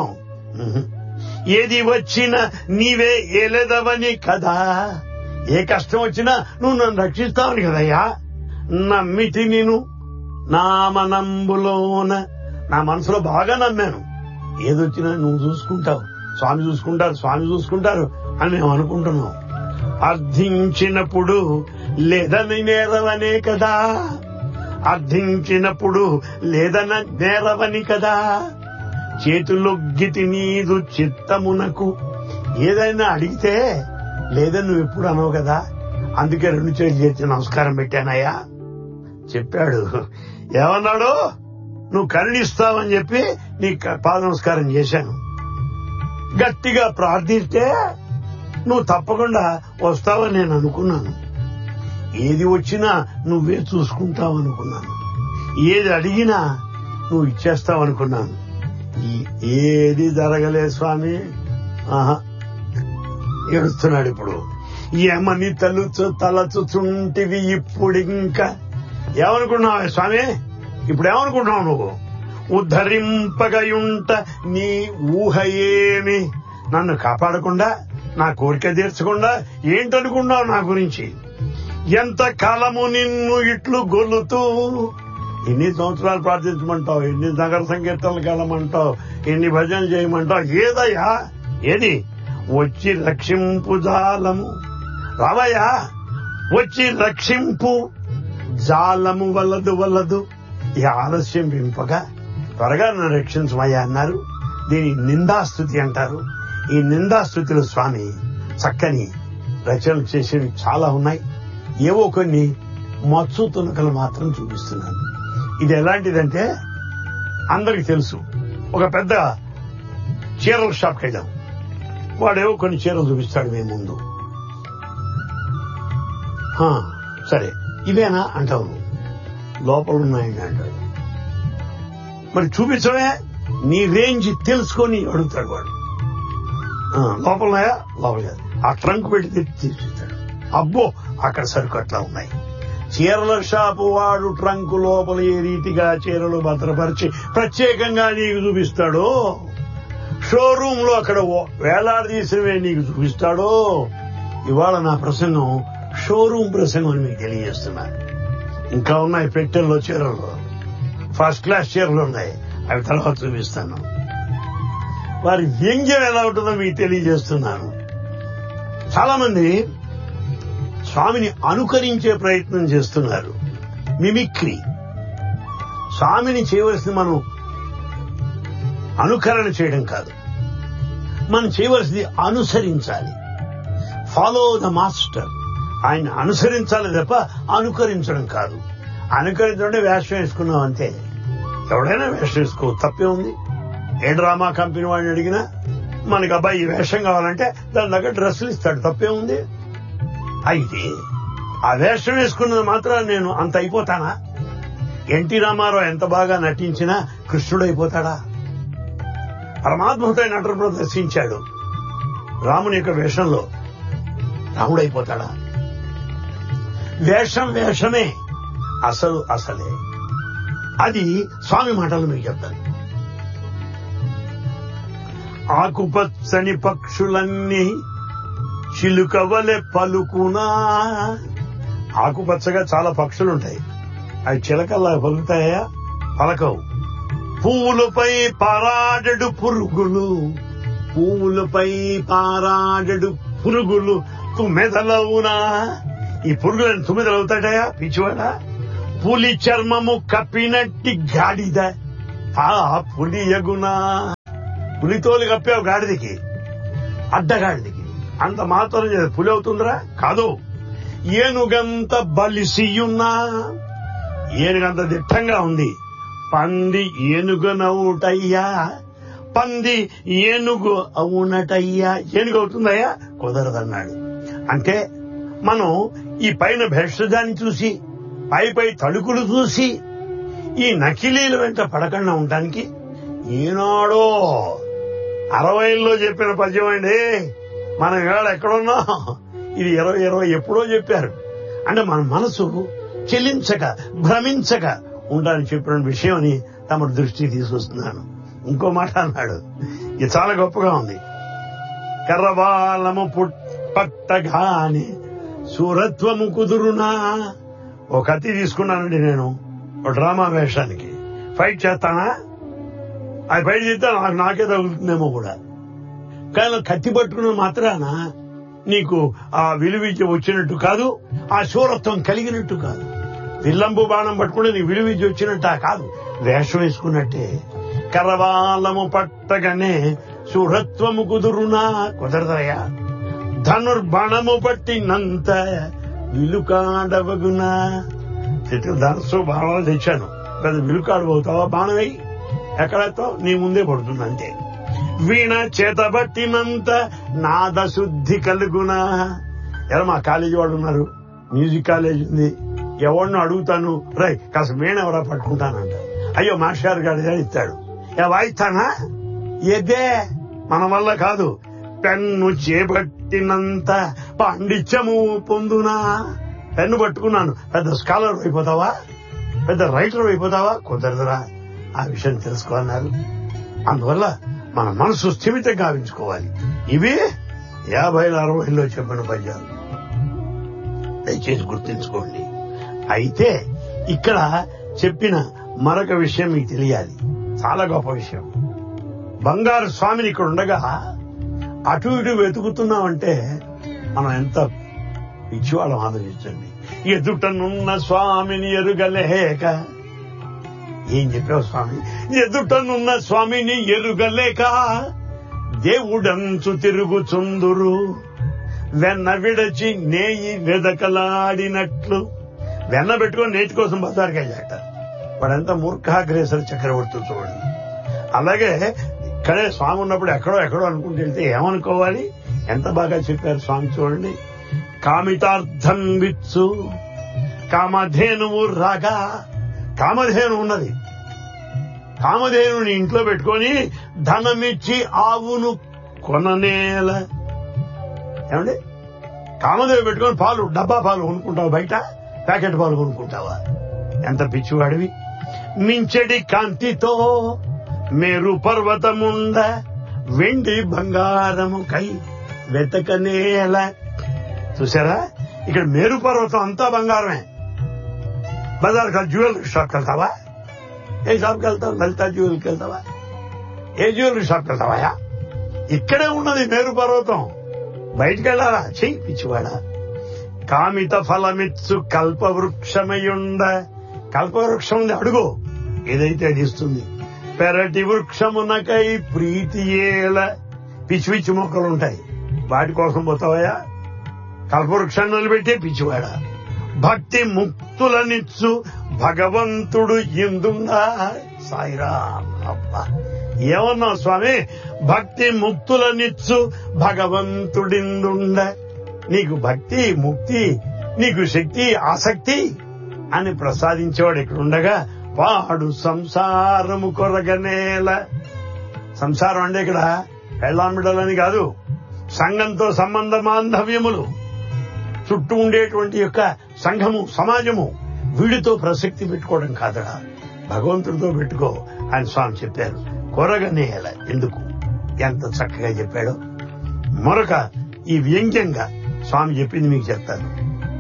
ఏది వచ్చినా నీవే ఏలేదవని కదా, ఏ కష్టం వచ్చినా నువ్వు నన్ను రక్షిస్తావని కదయ్యా. నమ్మితి నేను నా మనంబులోన, నా మనసులో బాగా నమ్మాను. ఏదొచ్చినా నువ్వు చూసుకుంటావు, స్వామి చూసుకుంటారు, స్వామి చూసుకుంటారు అని మేము అనుకుంటున్నాం. అర్థించినప్పుడు లేదని నేరవనే కదా, అర్థించినప్పుడు లేదన నేరవని కదా. చేతులొగ్గితి నీదు చిత్తమునకు, ఏదైనా అడిగితే లేదని నువ్వు ఎప్పుడు అనవు కదా, అందుకే రెండు చేతులు చేసి నమస్కారం పెట్టానయ్యా చెప్పాడు. ఏమన్నాడు? నువ్వు కరుణిస్తావని చెప్పి నీ పాద నమస్కారం చేశాను. గట్టిగా ప్రార్థిస్తే నువ్వు తప్పకుండా వస్తావని నేను అనుకున్నాను. ఏది వచ్చినా నువ్వే చూసుకుంటావనుకున్నాను, ఏది అడిగినా నువ్వు ఇచ్చేస్తావనుకున్నాను. ఏది జరగలేదు స్వామి. ఆహా, ఏడుస్తున్నాడు ఇప్పుడు. ఏమని తలుచు తలచుచుంటివి ఇప్పుడు, ఇంకా ఏమనుకున్నావు స్వామి? ఇప్పుడు ఏమనుకుంటున్నావు నువ్వు? ఉద్ధరింపగయుంట నీ ఊహ ఏమి, నన్ను కాపాడకుండా, నా కోరిక తీర్చకుండా ఏంటనుకున్నావు నా గురించి? ఎంత కాలము నిన్ను ఇట్లు గొల్లుతూ, ఎన్ని సంవత్సరాలు ప్రార్థించమంటావు, ఎన్ని నగర సంకీర్తనలకు వెళ్ళమంటావు, ఎన్ని భజనలు చేయమంటావు? ఏదయ్యా ఏది? వచ్చి రక్షింపు జాలము, రావయ్యా వచ్చి రక్షింపు జాలము వల్లదు వల్లదు, ఈ ఆలస్యం వింపగా త్వరగా నన్ను రక్షించమయ్యా అన్నారు. దీని నిందాస్తుతి అంటారు. ఈ నిందాస్తుతిలో స్వామి చక్కని రచనలు చేసేవి చాలా ఉన్నాయి. ఏవో కొన్ని మత్సు తునకలు మాత్రం చూపిస్తున్నాను. ఇది ఎలాంటిదంటే అందరికి తెలుసు. ఒక పెద్ద చీరల షాప్కి వెళ్ళాం, వాడేవో కొన్ని చీరలు చూపిస్తాడు మేము ముందు. సరే ఇవేనా అంటావు, లోపల ఉన్నాయని అంటాడు. మరి చూపించడమే, నీ రేంజ్ తెలుసుకొని అడుగుతాడు వాడు. లోపల ఉన్నాయా? లోపల. ఆ ట్రంక్ పెట్టి తీసిస్తాడు. అబ్బో అక్కడ సరుకు అట్లా ఉన్నాయి. చీరల షాపు వాడు ట్రంక్ లోపల ఏ రీతిగా చీరలు భద్రపరిచి ప్రత్యేకంగా నీకు చూపిస్తాడో, షోరూమ్ లో అక్కడ వేలాడదీసినవే నీకు చూపిస్తాడో. ఇవాళ నా ప్రసంగం షోరూమ్ ప్రసంగం అని మీకు తెలియజేస్తున్నాను. ఇంకా ఉన్నాయి పెట్టెల్లో చీరలు, ఫస్ట్ క్లాస్ చీరలు ఉన్నాయి, అవి తర్వాత చూపిస్తాను. వారి వ్యంగ్యం ఎలా ఉంటుందో మీకు తెలియజేస్తున్నాను. చాలా మంది స్వామిని అనుకరించే ప్రయత్నం చేస్తున్నారు, మిమిక్రీ. స్వామిని చేయవలసింది మనం అనుకరణ చేయడం కాదు, మనం చేయవలసింది అనుసరించాలి. Follow the master. ఆయన అనుసరించాలి తప్ప అనుకరించడం కాదు. అనుకరించడం వేషం వేసుకున్నాం అంతే. ఎవడైనా వేషం వేసుకో, తప్పే ఉంది. ఏ డ్రామా కంపెనీ వాడిని అడిగినా మనకి అబ్బాయి ఈ వేషం కావాలంటే దాని దగ్గర డ్రెస్సులు ఇస్తాడు, తప్పే ఉంది. అయితే ఆ వేషం వేసుకున్నది మాత్రం నేను అంత అయిపోతానా? ఎన్టీ రామారావు ఎంత బాగా నటించినా కృష్ణుడు అయిపోతాడా? పరమాద్భుతమైన నటన ప్రదర్శించాడు రాముని యొక్క వేషంలో, రాముడు అయిపోతాడా? వేషం వేషమే, అసలు అసలే. అది స్వామి మాటలు మీకు చెప్తాను. ఆకుపచ్చని పక్షులన్నీ చిలుకవలె పలుకునా. ఆకుపచ్చగా చాలా పక్షులుంటాయి, అవి చిలకల్లా పలుకుతాయా? పలకవు. పువ్వులపై పారాడెడు పురుగులు, పువ్వులపై పారాడెడు పురుగులు తుమ్మెదలవునా. ఈ పురుగులను తుమ్మెదలవుతాడయా పిచ్చివాడా? పులి చర్మము కప్పినట్టి గాడిద, ఆ పులి ఎగునా, పులితోలు కప్పావు గాడిదికి, అడ్డగాడిదికి, అంత మాత్రం చేసి పులి అవుతుందిరా? కాదు. ఏనుగంత బలిసియున్నా, ఏనుగంత దిట్టంగా ఉంది. పంది ఏనుగునవుటయ్యా, పంది ఏనుగు అవునటయ్యా, ఏనుగు అవుతుందయ్యా? కుదరదన్నాడు. అంటే మనం ఈ పైన భేషజాన్ని చూసి, పై పై తడుకులు చూసి ఈ నకిలీల వెంట పడకుండా ఉండటానికి ఈనాడో అరవైలో చెప్పిన పద్యం అండి. మనం ఇవాళ ఎక్కడున్నా ఇది ఇరవై ఇరవై ఎప్పుడో చెప్పారు. అంటే మన మనసు చెలించక భ్రమించక ఉండాలని చెప్పిన విషయం అని తమ దృష్టికి తీసుకొస్తున్నాను. ఇంకో మాట అన్నాడు, ఇది చాలా గొప్పగా ఉంది. కర్రవాలము పట్టగాని సూరత్వము కుదురునా. ఒక కత్తి తీసుకున్నానండి నేను ఒక డ్రామా వేషానికి. ఫైట్ చేస్తానా? అది ఫైట్ చేస్తే నాకు నాకే తగులుతుందేమో కూడా. కానీ కత్తి పట్టుకున్న మాత్రాన నీకు ఆ విలువిద్య వచ్చినట్టు కాదు, ఆ శూరత్వం కలిగినట్టు కాదు. విల్లంబు బాణం పట్టుకుంటే నీకు విలువిద్య వచ్చినట్టు కాదు, వేషం వేసుకున్నట్టే. కరవాలము పట్టగానే శూరత్వము కుదురునా, కుదరదయా. ధనుర్బాణము పట్టినంత విలుకాడవగునా. ధనస్సు బాణాలు తెచ్చాను, పెద్ద విలుకాడు పోతావా? బాణం వేయి, ఎక్కడైతే నీ ముందే పడుతుంది అంతే. వీణ చేతబట్టినంత నాద శుద్ధి కలుగునా. ఎలా మా కాలేజీ వాళ్ళు ఉన్నారు, మ్యూజిక్ కాలేజ్ ఉంది, ఎవరినో అడుగుతాను, రై కాస్త వీణ ఎవరా పట్టుకుంటానంట. అయ్యో మాస్టర్ గారు ఇస్తాడు, ఏ వాయిస్తానా? ఏదే మన వల్ల కాదు. పెన్ను చేపట్టినంత పాండిత్యము పొందునా. పెన్ను పట్టుకున్నాను, పెద్ద స్కాలర్ అయిపోతావా? పెద్ద రైటర్ అయిపోతావా? కుదరదురా. ఆ విషయం తెలుసుకోవాలన్నారు. అందువల్ల మన మనసు స్థిమితంగా గావించుకోవాలి. ఇవి యాభైలో అరవైలో చెప్పిన పద్యాలు, దయచేసి గుర్తుంచుకోండి. అయితే ఇక్కడ చెప్పిన మరొక విషయం మీకు తెలియాలి, చాలా గొప్ప విషయం. బంగారు స్వామిని ఇక్కడ ఉండగా అటు ఇటు వెతుకుతున్నామంటే మనం ఎంత పిచ్చివాళ్ళం ఆలోచించండి. ఎదుటనున్న స్వామిని ఎరుగలేక. ఏం చెప్పావు స్వామి? ఎదుటనున్న స్వామిని ఎరుగలేక దేవుడంచు తిరుగుచుందురు, వెన్న విడచి నేయి వెదకలాడినట్లు. వెన్న పెట్టుకొని నేటి కోసం బజార్కి వెళ్ళాట. వాడంతా మూర్ఖాగ్రేసర చక్రవర్తి చూడండి. అలాగే ఇక్కడే స్వామి ఉన్నప్పుడు ఎక్కడో ఎక్కడో అనుకుంటూ వెళ్తే ఏమనుకోవాలి? ఎంత బాగా చెప్పారు స్వామి చూడండి. కామితార్థం విత్సు కామధేనువు రాగా. కామధేను ఉన్నది, కామధేనుని ఇంట్లో పెట్టుకొని ధనమిచ్చి ఆవును కొననేల. ఏమండి, కామధేను పెట్టుకొని పాలు, డబ్బా పాలు కొనుక్కుంటావా? బయట ప్యాకెట్ పాలు కొనుక్కుంటావా? ఎంత పిచ్చివాడివి. మించెడి కాంతితో మేరు పర్వతముండ వెండి బంగారము కై వెతకనేల. చూసారా, ఇక్కడ మేరు పర్వతం అంతా బంగారమే. బజార్ కా జ్యువెలరీ షాప్కి వెళ్తావా? ఏ షాప్కి వెళ్తావు? లలితా జ్యువెలరీకి వెళ్తావా? ఏ జ్యువెలరీ షాప్కి వెళ్తావా? ఇక్కడే ఉన్నది మేరు పర్వతం, బయటికి వెళ్ళాలా? చెయ్యి పిచ్చివాడా. కామిత ఫలమిత్సు కల్పవృక్షమయుండ. కల్పవృక్షం ఉంది, అడుగు, ఏదైతే అది ఇస్తుంది. పెరటి వృక్షమునకై ప్రీతి ఏల. పిచ్చి పిచ్చి మొక్కలు ఉంటాయి, వాటి కోసం పోతావయా? కల్పవృక్షాన్ని నిలబెట్టే పిచ్చివాడా. భక్తి ముక్తులనిచ్చు భగవంతుడు ఎందుందా. సాయిరా. అబ్బా, ఏమన్నావు స్వామి? భక్తి ముక్తులనిచ్చు భగవంతుడిందుండ. నీకు భక్తి, ముక్తి, నీకు శక్తి, ఆసక్తి అని ప్రసాదించేవాడు ఇక్కడ ఉండగా వాడు సంసారము కొరగనేల. సంసారం అంటే ఇక్కడ పెళ్ళామిడలని కాదు, సంఘంతో సంబంధ బాంధవ్యములు, చుట్టూ ఉండేటువంటి యొక్క సంఘము, సమాజము, వీడితో ప్రసక్తి పెట్టుకోవడం కాదడా, భగవంతుడితో పెట్టుకో అని స్వామి చెప్పారు. కొరగనేల ఎందుకు, ఎంత చక్కగా చెప్పాడో. మరొక ఈ వ్యంగ్యంగా స్వామి చెప్పింది మీకు చెప్తాను.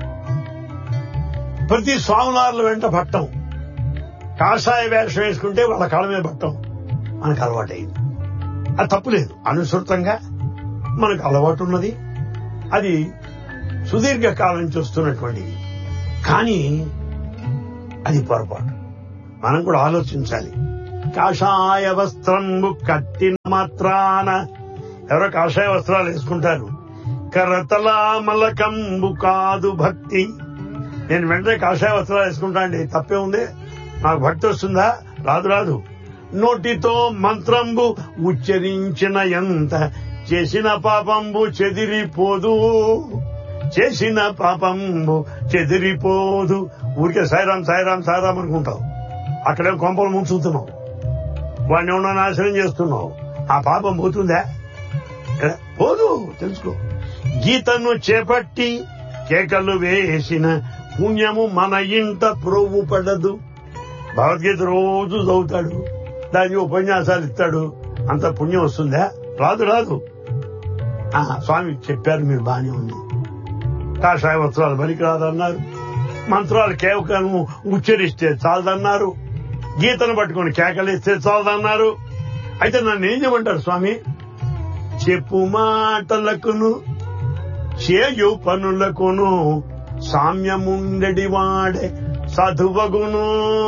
ప్రతి స్వామివార్ల వెంట పట్టం, కాషాయ వేషం వేసుకుంటే వాళ్ళ కాళ్ళ మీద పట్టం మనకు అలవాటైంది. అది తప్పులేదు, అనుసృతంగా మనకు అలవాటు ఉన్నది, అది సుదీర్ఘ కాలం నుంచి వస్తున్నటువంటిది. కానీ అది పొరపాటు. మనం కూడా ఆలోచించాలి. కాషాయ వస్త్రంబు కట్టిన మాత్రాన ఎవరో కాషాయ వస్త్రాలు వేసుకుంటారు. కరతలామలకంబు కాదు భక్తి. నేను వెంటనే కాషాయ వస్త్రాలు వేసుకుంటా అండి, తప్పే ఉంది? నాకు భక్తి వస్తుందా? రాదు రాదు. నోటితో మంత్రంబు ఉచ్చరించిన ఎంత చేసిన పాపంబు చెదిరిపోదు, చేసిన పాపంబు చెదిరిపోదు. ఊరికే సాయిరాం సాయిరాం సాయిరాం అనుకుంటావు, అక్కడే కొంపలు ముంచుతున్నావు, వాడిని ఏమన్నా నాశనం చేస్తున్నావు. ఆ పాపం పోతుందా? పోదు, తెలుసుకో. గీతను చేపట్టి కేకలు వేసిన పుణ్యము మన ఇంట ప్రోవు పడదు. భగవద్గీత రోజు చదువుతాడు, దానికి ఉపన్యాసాలు ఇస్తాడు, అంత పుణ్యం వస్తుందా? రాదు రాదు. స్వామి చెప్పారు, మీరు బానే ఉంది. కాషాయ వస్త్రాలు పనికి రాదన్నారు, మంత్రాలు కేవలం ఉచ్చరిస్తే చాలదన్నారు, గీతను పట్టుకుని కేకలిస్తే చాలదన్నారు. అయితే నన్ను ఏం చేయమంటారు స్వామి? చెప్పు మాటలకును చేయు పనులకును సామ్యముండెడి వాడే సాధువగును,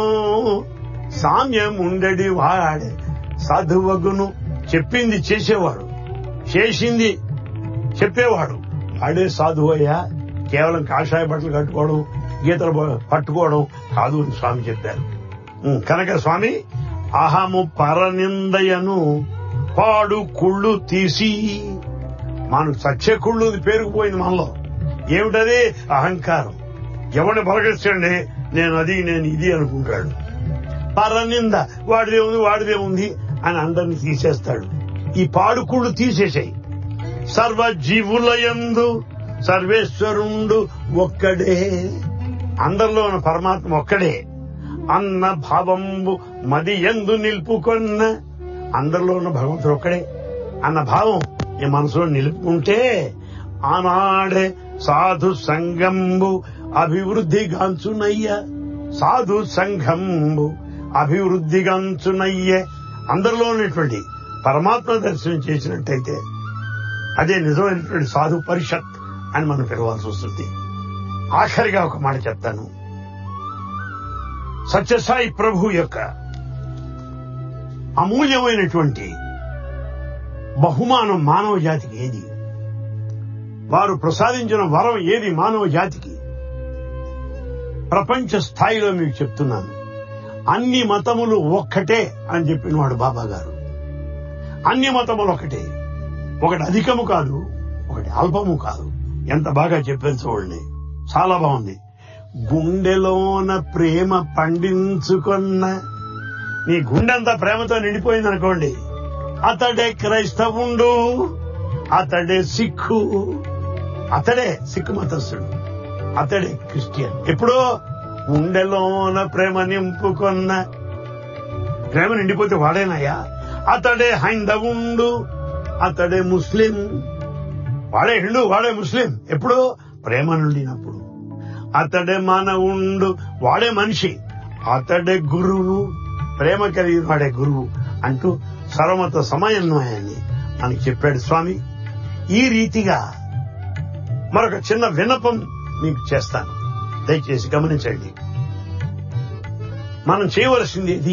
సామ్యముండెడి వాడే సాధువగును. చెప్పింది చేసేవాడు, చేసింది చెప్పేవాడు, వాడే సాధువయ్యా. కేవలం కాషాయ బట్టలు కట్టుకోవడం, గీతలు పట్టుకోవడం కాదు అని స్వామి చెప్పారు. కనుక స్వామి అహము పరనిందయను పాడు కుళ్ళు తీసి, మనకు సత్య కుళ్ళు పేరుకుపోయింది మనలో. ఏమిటది? అహంకారం. ఎవరిని పలకరిస్తాడే, నేను అది నేను ఇది అనుకుంటాడు. పరనింద, వాడిదే ఉంది వాడిదే ఉంది అని అందరినీ తీసేస్తాడు. ఈ పాడుకుళ్ళు తీసేసాయి. సర్వజీవులయందు సర్వేశ్వరుండు ఒక్కడే, అందరిలో ఉన్న పరమాత్మ ఒక్కడే. అన్న భావంబు మది ఎందు నిలుపుకొన్న, అందరిలో ఉన్న భగవంతుడు ఒక్కడే అన్న భావం ఈ మనసులో నిలుపుకుంటే ఆనాడే సాధు సంఘంబు అభివృద్ధిగాంచునయ్య, సాధు సంఘంబు అభివృద్ధిగాంచునయ్యే. అందరిలో ఉన్నటువంటి పరమాత్మ దర్శనం చేసినట్టయితే అదే నిజమైనటువంటి సాధు పరిషత్ అని మనం పిలవాల్సి వస్తుంది. ఆఖరిగా ఒక మాట చెప్తాను. సత్యసాయి ప్రభు యొక్క అమూల్యమైనటువంటి బహుమానం మానవ జాతికి ఏది? వారు ప్రసాదించిన వరం ఏది మానవ జాతికి? ప్రపంచ స్థాయిలో మీకు చెప్తున్నాను, అన్ని మతములు ఒక్కటే అని చెప్పినవాడు బాబా గారు. అన్ని మతములు ఒకటే, ఒకటి అధికము కాదు, ఒకటి అల్పము కాదు. ఎంత బాగా చెప్పారు చూడండి, చాలా బాగుంది. గుండెలోన ప్రేమ పండించుకున్న, నీ గుండెంతా ప్రేమతో నిండిపోయిందనుకోండి, అతడే క్రైస్తవుండు, అతడే సిక్కు, అతడే సిక్కు మతస్థుడు, అతడే క్రిస్టియన్. ఎప్పుడో గుండెలోన ప్రేమ నింపుకున్న, ప్రేమ నిండిపోతే వాడేనయ్యా. అతడే హైందవుండు, అతడే ముస్లిం, వాడే హిందూ వాడే ముస్లిం. ఎప్పుడు? ప్రేమ నుండినప్పుడు. అతడే మానవుండు, వాడే మనిషి, అతడే గురువు, ప్రేమ కలిగిన వాడే గురువు అంటూ సర్వమత సమన్వయాన్ని మనకి చెప్పాడు స్వామి. ఈ రీతిగా మరొక చిన్న విన్నపం మీకు చేస్తాను, దయచేసి గమనించండి. మనం చేయవలసింది ఇది,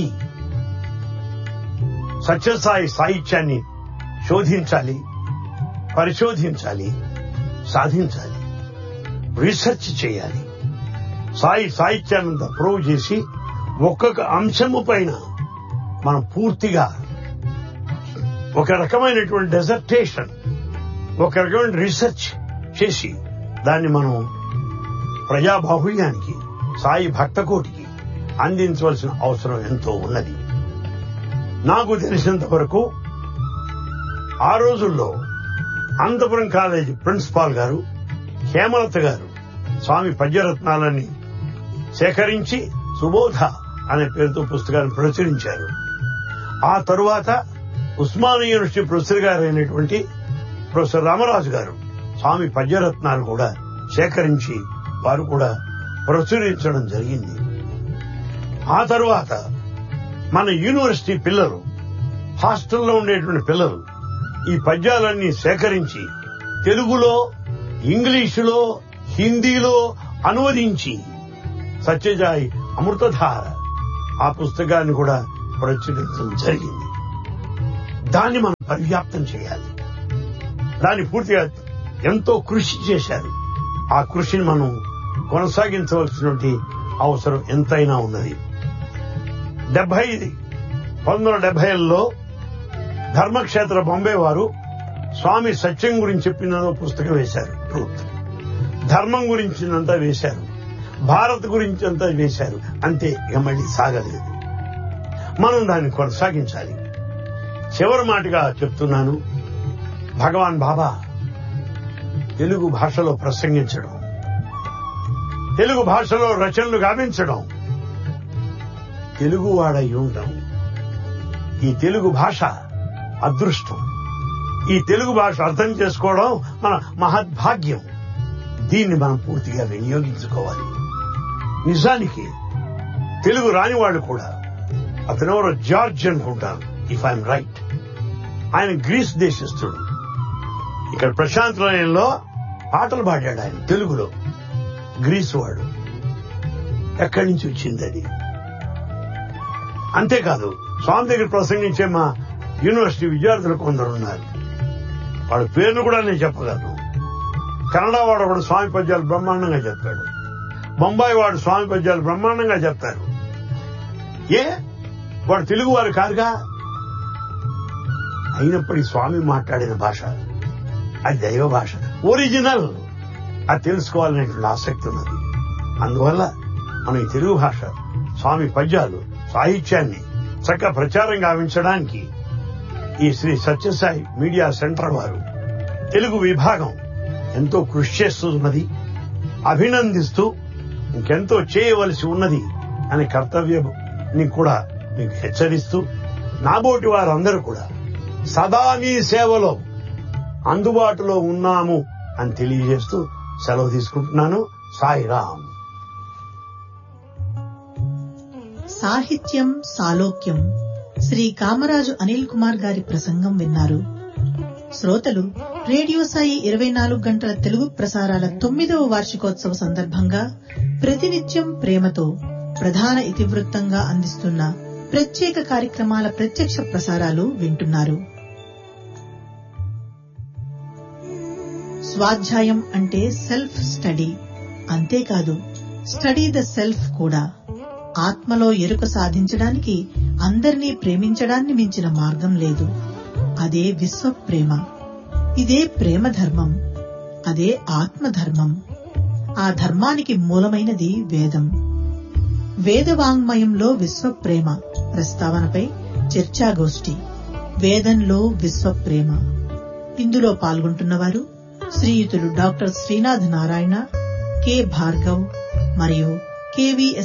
సత్యసాయి సాహిత్యాన్ని శోధించాలి, పరిశోధించాలి, సాధించాలి, రీసెర్చ్ చేయాలి. సాయి సాహిత్యాన్ని ప్రూవ్ చేసి ఒక్కొక్క అంశము పైన మనం పూర్తిగా ఒక రకమైనటువంటి డెజర్టేషన్, ఒక రకమైన రీసెర్చ్ చేసి దాన్ని మనం ప్రజాబాహుళ్యానికి, సాయి భక్తకోటికి అందించవలసిన అవసరం ఎంతో ఉన్నది. నాకు తెలిసినంత వరకు ఆ రోజుల్లో అనంతపురం కాలేజీ ప్రిన్సిపాల్ గారు హేమలత గారు స్వామి పద్యరత్నాలని సేకరించి సుబోధ అనే పేరుతో పుస్తకాన్ని ప్రచురించారు. ఆ తరువాత ఉస్మానియా యూనివర్సిటీ ప్రొఫెసర్ గారు అయినటువంటి ప్రొఫెసర్ రామరాజు గారు స్వామి పద్యరత్నాలు కూడా సేకరించి వారు కూడా ప్రచురించడం జరిగింది. ఆ తరువాత మన యూనివర్సిటీ పిల్లలు, హాస్టల్లో ఉండేటువంటి పిల్లలు ఈ పద్యాలన్నీ సేకరించి తెలుగులో, ఇంగ్లీషులో, హిందీలో అనువదించి సత్యసాయి అమృతధార ఆ పుస్తకాన్ని కూడా ప్రచురించడం జరిగింది. దాన్ని మనం పర్యాప్తం చేయాలి. దాన్ని పూర్తిగా ఎంతో కృషి చేశారు. ఆ కృషిని మనం కొనసాగించవలసినటువంటి అవసరం ఎంతైనా ఉన్నది. డెబ్బై పంతొమ్మిది వందల డెబ్బైలో ధర్మక్షేత్ర బొంబే వారు స్వామి సత్యం గురించి చెప్పిన పుస్తకం వేశారు. ట్రూత్. ధర్మం గురించినంతా వేశారు, భారత్ గురించి అంతా వేశారు. అంతే, ఇక మళ్ళీ సాగలేదు. మనం దాన్ని కొనసాగించాలి. చివరి మాటగా చెప్తున్నాను, భగవాన్ బాబా తెలుగు భాషలో ప్రసంగించడం, తెలుగు భాషలో రచనలు గావించడం, తెలుగు వాడై ఉండడం, ఈ తెలుగు భాష అదృష్టం. ఈ తెలుగు భాష అర్థం చేసుకోవడం మన మహద్భాగ్యం. దీన్ని మనం పూర్తిగా వినియోగించుకోవాలి. నిజానికి తెలుగు రాని వాళ్ళు కూడా, అతనెవరో జార్జ్ అనుకుంటాను, ఇఫ్ ఐఎమ్ రైట్, ఆయన గ్రీస్ దేశస్థుడు. ఇక్కడ ప్రశాంత్ నిలయంలో పాటలు పాడాడు ఆయన తెలుగులో. గ్రీస్ వాడు. ఎక్కడి నుంచి వచ్చింది అది? అంతేకాదు, స్వామి దగ్గర ప్రసంగించే మా యూనివర్సిటీ విద్యార్థులు కొందరు ఉన్నారు. వాళ్ళ పేర్లు కూడా నేను చెప్పగలను. కన్నడ వాడు ఒకడు స్వామి పద్యాలు బ్రహ్మాండంగా చెప్తాడు. బొంబాయి వాడు స్వామి పద్యాలు బ్రహ్మాండంగా చెప్తారు. ఏ వాడు తెలుగు వారు కాదుగా. అయినప్పటికీ స్వామి మాట్లాడిన భాష అది దైవ భాష, ఒరిజినల్. అది తెలుసుకోవాలనేటువంటి ఆసక్తి ఉన్నది. అందువల్ల మనం ఈ తెలుగు భాష, స్వామి పద్యాలు, సాహిత్యాన్ని చక్కగా ప్రచారం గావించడానికి ఈ శ్రీ సత్యసాయి మీడియా సెంటర్ వారు తెలుగు విభాగం ఎంతో కృషి చేస్తున్నది. అభినందిస్తూ ఇంకెంతో చేయవలసి ఉన్నది అనే కర్తవ్యాన్ని కూడా మీకు హెచ్చరిస్తూ, నాబోటి వారందరూ కూడా సదా మీ సేవలో అందుబాటులో ఉన్నాము అని తెలియజేస్తూ సెలవు తీసుకుంటున్నాను. సాయిరాం. సాహిత్యం సాలోక్యం శ్రీ కామరాజు అనిల్ కుమార్ గారి ప్రసంగం విన్నారు. శ్రోతలు, రేడియో సాయి ఇరవై నాలుగు గంటల తెలుగు ప్రసారాల తొమ్మిదవ వార్షికోత్సవ సందర్భంగా ప్రతినిత్యం ప్రేమతో ప్రధాన ఇతివృత్తంగా అందిస్తున్న ప్రత్యేక కార్యక్రమాల ప్రత్యక్ష ప్రసారాలు వింటున్నారు. స్వాధ్యాయం అంటే సెల్ఫ్ స్టడీ. అంతేకాదు, స్టడీ ద సెల్ఫ్ కూడా. ఆత్మలో ఎరుక సాధించడానికి అందరినీ ప్రేమించడాన్ని మించిన మార్గం లేదు. అదే విశ్వ ప్రేమ. ఇదే ప్రేమ ధర్మం. అదే ఆత్మధర్మం. ఆ ధర్మానికి మూలమైనది వేదం. వేదవాంగ్మయంలో విశ్వ ప్రేమ ప్రస్తావనపై చర్చాగోష్ఠి. వేదంలో విశ్వ ప్రేమ. ఇందులో పాల్గొంటున్నవారు శ్రీయుతులు డాక్టర్ శ్రీనాథ్ నారాయణ, కె భార్గవ్ మరియు కెవిఎస్